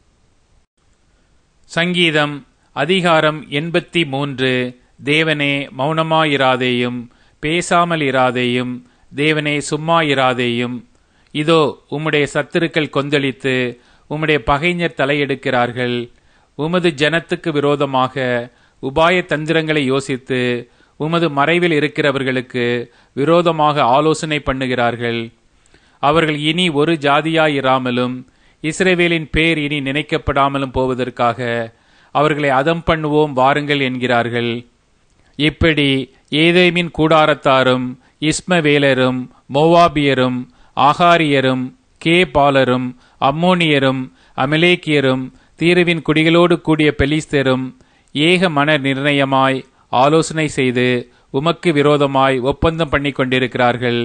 சங்கீதம் அதிகாரம் 83. தேவனே மௌனமாயிராதேயும், பேசாமல் இராதேயும். தேவனே சும்மா இராதேயும். இதோ உம்முடைய சத்துருக்கள் கொந்தளித்து உம்முடைய பகைஞர் தலையெடுக்கிறார்கள். உமது ஜனத்துக்கு விரோதமாக உபாய தந்திரங்களை யோசித்து உமது மறைவில் இருக்கிறவர்களுக்கு விரோதமாக ஆலோசனை பண்ணுகிறார்கள். அவர்கள் இனி ஒரு ஜாதியாயிராமலும் இஸ்ரவேலின் பேர் இனி நினைக்கப்படாமலும் போவதற்காக அவர்களை அதம் பண்ணுவோம் வாருங்கள் என்கிறார்கள். இப்படி ஏதேமின் கூடாரத்தாரும் இஸ்மவேலரும் மோவாபியரும் ஆகாரியரும் கேபாலரும் அம்மோனியரும் அமலேக்கியரும் தீருவின் குடிகளோடு கூடிய பெலிஸ்தரும் ஏக மன நிர்ணயமாய் ஆலோசனை செய்து உமக்கு விரோதமாய் ஒப்பந்தம் பண்ணி கொண்டிருக்கிறார்கள்.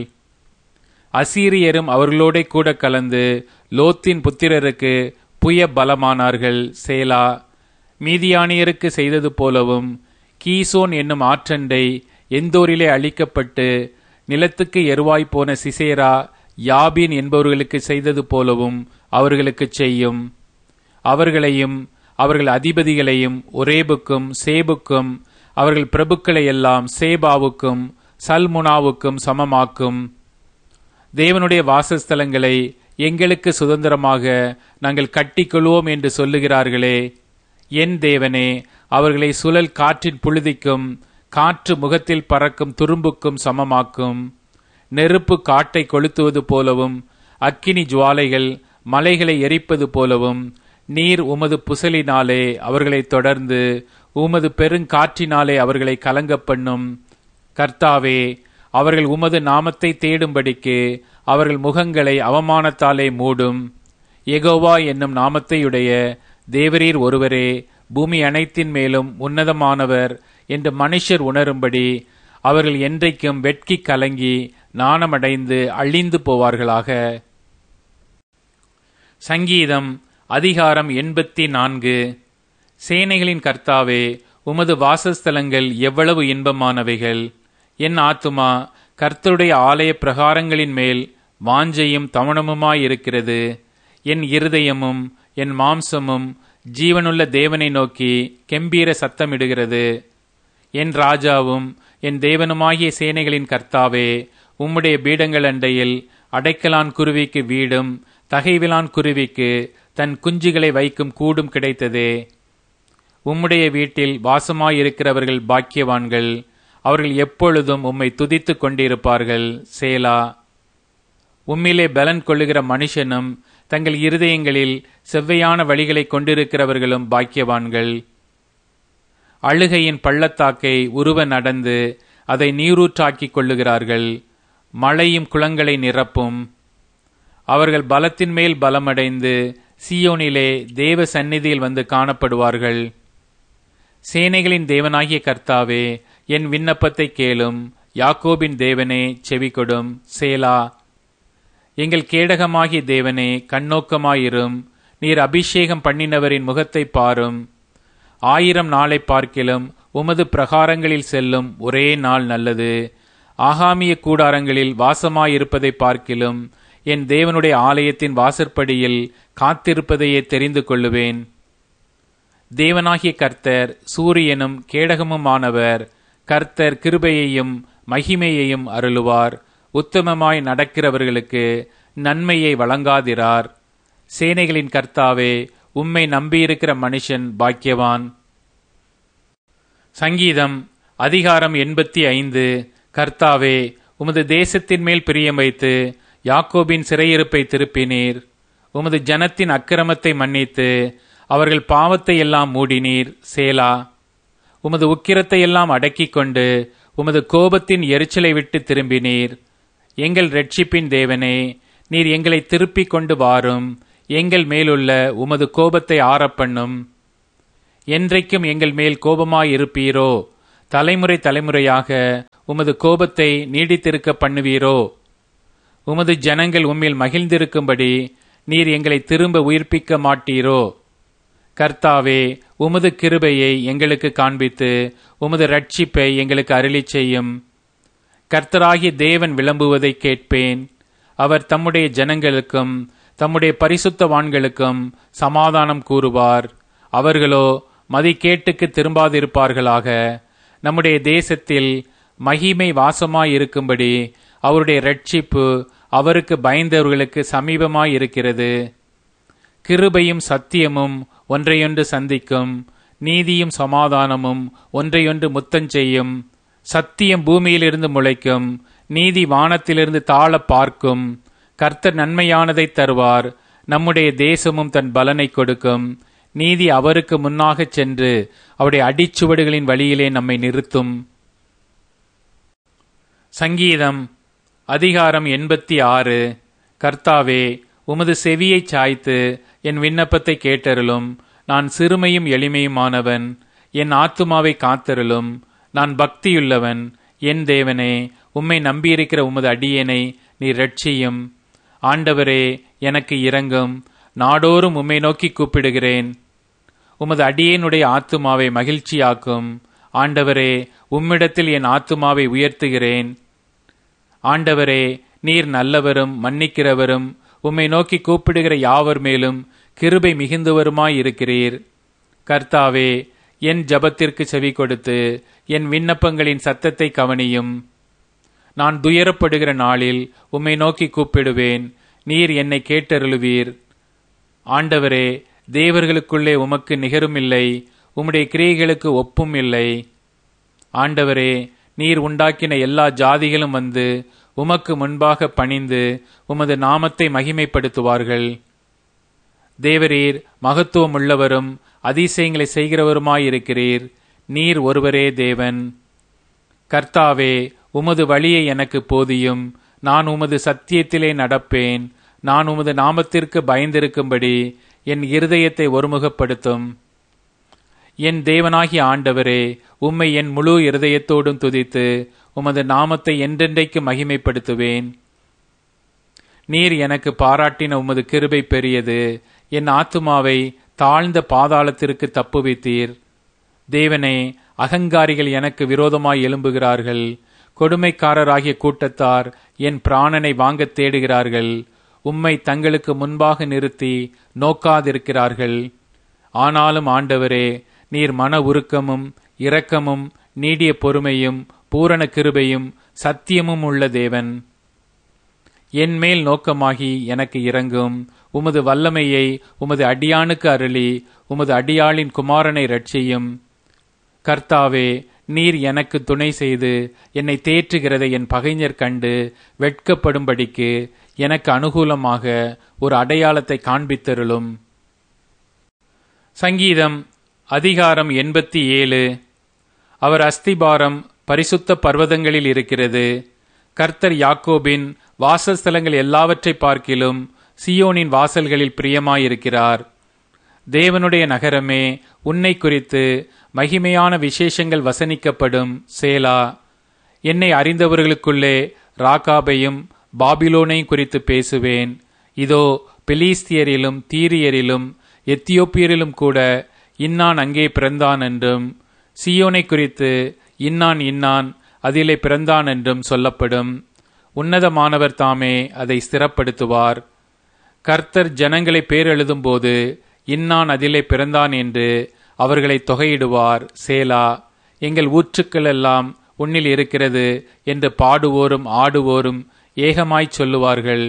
அசீரியரும் அவர்களோட கூட கலந்து லோத்தின் புத்திரருக்கு புய பலமானார்கள். சேலா. மீதியானியருக்கு செய்தது போலவும் கீசோன் என்னும் ஆற்றண்டை எந்தோரிலே அழிக்கப்பட்டு நிலத்துக்கு எருவாய் போன சிசேரா யாபின் என்பவர்களுக்கு செய்தது போலவும் அவர்களுக்கு செய்யும். அவர்களையும் அவர்கள் அதிபதிகளையும் ஒரேபுக்கும் சேபுக்கும் அவர்கள் பிரபுக்களை எல்லாம் சேபாவுக்கும் சல்முனாவுக்கும் சமமாக்கும். தேவனுடைய வாசஸ்தலங்களை எங்களுக்கு சுதந்திரமாக நாங்கள் கட்டிக்கொள்வோம் என்று சொல்லுகிறார்களே. என் தேவனே, அவர்களை சுழல் காற்றின் புழுதிக்கும் காற்று முகத்தில் பறக்கும் துரும்புக்கும் சமமாக்கும். நெருப்பு காட்டை கொளுத்துவது போலவும் அக்கினி ஜுவாலைகள் மலைகளை எரிப்பது போலவும் நீர் உமது புசலினாலே அவர்களை தொடர்ந்து உமது பெருங்காற்றினாலே அவர்களை கலங்க பண்ணும். கர்த்தாவே, அவர்கள் உமது நாமத்தை தேடும்படிக்கு அவர்கள் முகங்களை அவமானத்தாலே மூடும். யெகோவா என்னும் நாமத்தையுடைய தேவரீர் ஒருவரே பூமி அனைத்தின் மேலும் உன்னதமானவர் என்று மனுஷர் உணரும்படி அவர்கள் என்றைக்கும் வெட்கி கலங்கி நாணமடைந்து அழிந்து போவார்களாக. சங்கீதம் அதிகாரம் 84. சேனைகளின் கர்த்தாவே, உமது வாசஸ்தலங்கள் எவ்வளவு இன்பமானவைகள்! என் ஆத்துமா கர்த்தருடைய ஆலய பிரகாரங்களின் மேல் வாஞ்சையும் தமனமுமாயிருக்கிறது. என் இருதயமும் என் மாம்சமும் ஜீவனுள்ள தேவனை நோக்கி கெம்பீர சத்தமிடுகிறது. என் ராஜாவும் என் தேவனுமாகிய சேனைகளின் கர்த்தாவே, உம்முடைய பீடங்கள் அண்டையில் அடைக்கலான் குருவிக்கு வீடும் தகைவிலான் குருவிக்கு தன் குஞ்சுகளை வைக்கும் கூடும் கிடைத்ததே. உம்முடைய வீட்டில் வாசமாயிருக்கிறவர்கள் பாக்கியவான்கள். அவர்கள் எப்பொழுதும் உம்மை துதித்து கொண்டிருப்பார்கள். சேலா. உம்மிலே பலன் கொள்ளுகிற மனுஷனும் தங்கள் இருதயங்களில் செவ்வையான வழிகளை கொண்டிருக்கிறவர்களும் பாக்கியவான்கள். அழுகையின் பள்ளத்தாக்கை உருவ நடந்து அதை நீரூற்றாக்கிக் கொள்ளுகிறார்கள். மழையும் குளங்களை நிரப்பும். அவர்கள் பலத்தின் மேல் பலமடைந்து சீயோனிலே தேவ சந்நிதியில் வந்து காணப்படுவார்கள். சேனைகளின் தேவனாகிய கர்த்தாவே, என் விண்ணப்பத்தை கேளும். யாக்கோபின் தேவனே, செவிகொடும். சேலா. எங்கள் கேடகமாகிய தேவனே, கண்ணோக்கமாயிரும். நீர் அபிஷேகம் பண்ணினவரின் முகத்தை பாரும். 1000 நாளை பார்க்கிலும் உமது பிரகாரங்களில் செல்லும் ஒரே நாள் நல்லது. ஆகாமிய கூடாரங்களில் வாசமாயிருப்பதை பார்க்கிலும் என் தேவனுடைய ஆலயத்தின் வாசற்படியில் காத்திருப்பதையே தெரிந்து கொள்ளுவேன். தேவனாகிய கர்த்தர் சூரியனும் கேடகமுமானவர். கர்த்தர் கிருபையையும் மகிமையையும் அருளுவார். உத்தமமாய் நடக்கிறவர்களுக்கு நன்மையை வழங்காதிரார். சேனைகளின் கர்த்தாவே, உம்மை நம்பியிருக்கிற மனுஷன் பாக்கியவான். சங்கீதம் அதிகாரம் 85. கர்த்தாவே, உமது தேசத்தின் மேல் பிரியம் வைத்து யாக்கோபின் சிறையிருப்பை திருப்பினீர். உமது ஜனத்தின் அக்கிரமத்தை மன்னித்து அவர்கள் பாவத்தை எல்லாம் மூடினீர். சேலா. உமது உக்கிரத்தை எல்லாம் அடக்கிக் கொண்டு உமது கோபத்தின் எரிச்சலை விட்டு திரும்பினீர். எங்கள் இரட்சிப்பின் தேவனே, நீர் எங்களை திருப்பிக் கொண்டு வாரும். எங்கள் மேலுள்ள உமது கோபத்தை ஆறப்பண்ணும். என்றைக்கும் எங்கள் மேல் கோபமாயிருப்பீரோ? தலைமுறை தலைமுறையாக உமது கோபத்தை நீடித்திருக்க பண்ணுவீரோ? உமது ஜனங்கள் உம்மில் மகிழ்ந்திருக்கும்படி நீர் எங்களை திரும்ப உயிர்ப்பிக்க மாட்டீரோ? கர்த்தாவே, உமது கிருபையை எங்களுக்கு காண்பித்து உமது இரட்சிப்பை எங்களுக்கு அருளிச் செய்யும். கர்த்தராகிய தேவன் விளம்புவதை கேட்பேன். அவர் தம்முடைய ஜனங்களுக்கும் தம்முடைய பரிசுத்தவான்களுக்கும் சமாதானம் கூறுவார். அவர்களோ மதிகேட்டுக்கு திரும்பாதிருப்பார்களாக. நம்முடைய தேசத்தில் மகிமை வாசமாயிருக்கும்படி அவருடைய இரட்சிப்பு அவருக்கு பயந்தவர்களுக்கு சமீபமாயிருக்கிறது. கிருபையும் சத்தியமும் ஒன்றையொன்று சந்திக்கும், நீதியும் சமாதானமும் ஒன்றையொன்று முத்தஞ்செய்யும். சத்தியம் பூமியிலிருந்து முளைக்கும், நீதி வானத்திலிருந்து தாழ பார்க்கும். கர்த்தர் நன்மையானதை தருவார், நம்முடைய தேசமும் தன் பலனை கொடுக்கும். நீதி அவருக்கு முன்னாகச் சென்று அவருடைய அடிச்சுவடுகளின் வழியிலே நம்மை நிறுத்தும். சங்கீதம் அதிகாரம் 86. கர்த்தாவே, உமது செவியைச் சாய்த்து என் விண்ணப்பத்தை கேட்டருளும். நான் சிறுமையும் எளிமையுமானவன், என் ஆத்துமாவை காத்தருளும். நான் பக்தியுள்ளவன். என் தேவனே, உம்மை நம்பியிருக்கிற உமது அடியேனை நீர் இரட்சியும். ஆண்டவரே, எனக்கு இரங்கும். நாடோறும் உம்மை நோக்கி கூப்பிடுகிறேன். உமது அடியேனுடைய ஆத்துமாவை மகிழ்ச்சியாக்கும். ஆண்டவரே, உம்மிடத்தில் என் ஆத்துமாவை உயர்த்துகிறேன். ஆண்டவரே, நீர் நல்லவரும் மன்னிக்கிறவரும், உம்மை நோக்கி கூப்பிடுகிற யாவர் மேலும் கிருபை மிகுந்தவருமாயிருக்கிறீர். கர்த்தாவே, என் ஜபத்திற்கு செவி கொடுத்து என் விண்ணப்பங்களின் சத்தத்தை கவனியும். நான் துயரப்படுகிற நாளில் உம்மை நோக்கி கூப்பிடுவேன். நீர் என்னை கேட்டருளுவீர். ஆண்டவரே, தேவர்களுக்குள்ளே உமக்கு நிகருமில்லை, உம்முடைய கிரியைகளுக்கு ஒப்பும் இல்லை. ஆண்டவரே, நீர் உண்டாக்கின எல்லா ஜாதிகளும் வந்து உமக்கு முன்பாக பணிந்து உமது நாமத்தை மகிமைப்படுத்துவார்கள். தேவரீர் மகத்துவம் உள்ளவரும் அதிசயங்களை செய்கிறவருமாயிருக்கிறீர். நீர் ஒருவரே தேவன். கர்த்தாவே, உமது வழியை எனக்கு போதியும். நான் உமது சத்தியத்திலே நடப்பேன். நான் உமது நாமத்திற்கு பயந்திருக்கும்படி என் இருதயத்தை ஒருமுகப்படுத்தும். என் தேவனாகிய ஆண்டவரே, உம்மை என் முழு இருதயத்தோடும் துதித்து உமது நாமத்தை என்றென்றைக்கு மகிமைப்படுத்துவேன். நீர் எனக்கு பாராட்டின உமது கிருபை பெரியது. என் ஆத்துமாவை தாழ்ந்த பாதாளத்திற்கு தப்புவித்தீர். தேவனே, அகங்காரிகள் எனக்கு விரோதமாய் எழும்புகிறார்கள். கொடுமைக்காரராகிய கூட்டத்தார் என் பிராணனை வாங்க தேடுகிறார்கள். உம்மை தங்களுக்கு முன்பாக நிறுத்தி நோக்காதிருக்கிறார்கள். ஆனாலும் ஆண்டவரே, நீர் மன உருக்கமும் இரக்கமும் நீடிய பொறுமையும் பூரண கிருபையும் சத்தியமும் உள்ள தேவன். என் மேல் நோக்கமாகி எனக்கு இரங்கும். உமது வல்லமையை உமது அடியானுக்கு அருளி உமது அடியாளின் குமாரனை இரட்சியும். கர்த்தாவே, நீர் எனக்கு துணை செய்து என்னை தேற்றுகிறதை என் பகைஞர் கண்டு வெட்கப்படும்படிக்கு எனக்கு அனுகூலமாக ஒரு அடையாளத்தை காண்பித்தருளும். சங்கீதம் அதிகாரம் 87. அவர் அஸ்திபாரம் பரிசுத்த பர்வதங்களில் இருக்கிறது. கர்த்தர் யாக்கோபின் வாசஸ்தலங்கள் எல்லாவற்றை பார்க்கிலும் சியோனின் வாசல்களில் பிரியமாயிருக்கிறார். தேவனுடைய நகரமே, உன்னை குறித்து மகிமையான விசேஷங்கள் வசனிக்கப்படும். சேலா. என்னை அறிந்தவர்களுக்குள்ளே ராகாபையும் பாபிலோனையும் குறித்து பேசுவேன். இதோ, பெலிஸ்தியரிலும் தீரியரிலும் எத்தியோப்பியரிலும் கூட இன்னான் அங்கே பிறந்தான் என்றும், சியோனை குறித்து இன்னான் இன்னான் அதிலே பிறந்தான் என்றும் சொல்லப்படும். உன்னதமானவர் தாமே அதை ஸ்திரப்படுத்துவார். கர்த்தர் ஜனங்களை பேரெழுதும் போது இன்னான் அதிலே பிறந்தான் என்று அவர்களை தொகையிடுவார். சேலா. எங்கள் ஊற்றுக்கள் எல்லாம் உன்னில் இருக்கிறது என்று பாடுவோரும் ஆடுவோரும் ஏகமாய்ச் சொல்லுவார்கள்.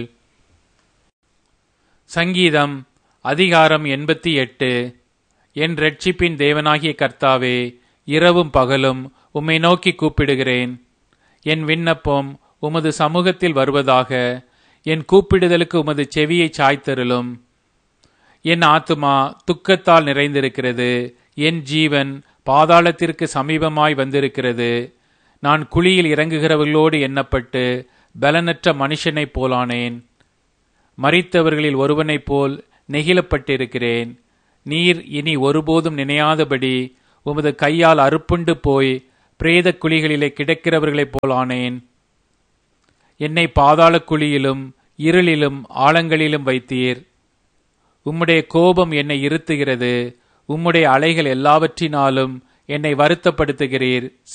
சங்கீதம் அதிகாரம் 88. என் இரட்சிப்பின் தேவனாகிய கர்த்தாவே, இரவும் பகலும் உம்மை நோக்கி கூப்பிடுகிறேன். என் விண்ணப்பம் உமது சமூகத்தில் வருவதாக. என் கூப்பிடுதலுக்கு உமது செவியை சாய்த்தருளும். என் ஆத்துமா துக்கத்தால் நிறைந்திருக்கிறது. என் ஜீவன் பாதாளத்திற்கு சமீபமாய் வந்திருக்கிறது. நான் குழியில் இறங்குகிறவர்களோடு எண்ணப்பட்டு பலனற்ற மனுஷனைப் போலானேன். மரித்தவர்களில் ஒருவனைப் போல் நெகிழப்பட்டிருக்கிறேன். நீர் இனி ஒருபோதும் நினையாதபடி உமது கையால் அறுப்புண்டு போய் பிரேத குழிகளிலே கிடக்கிறவர்களைப் போல் ஆனேன். என்னை பாதாள குழியிலும் இருளிலும் ஆழங்களிலும் வைத்தீர். உம்முடைய கோபம் என்னை இருத்துகிறது. உம்முடைய அலைகள் எல்லாவற்றினாலும் என்னை வருத்தப்படுத்துகிறீர்.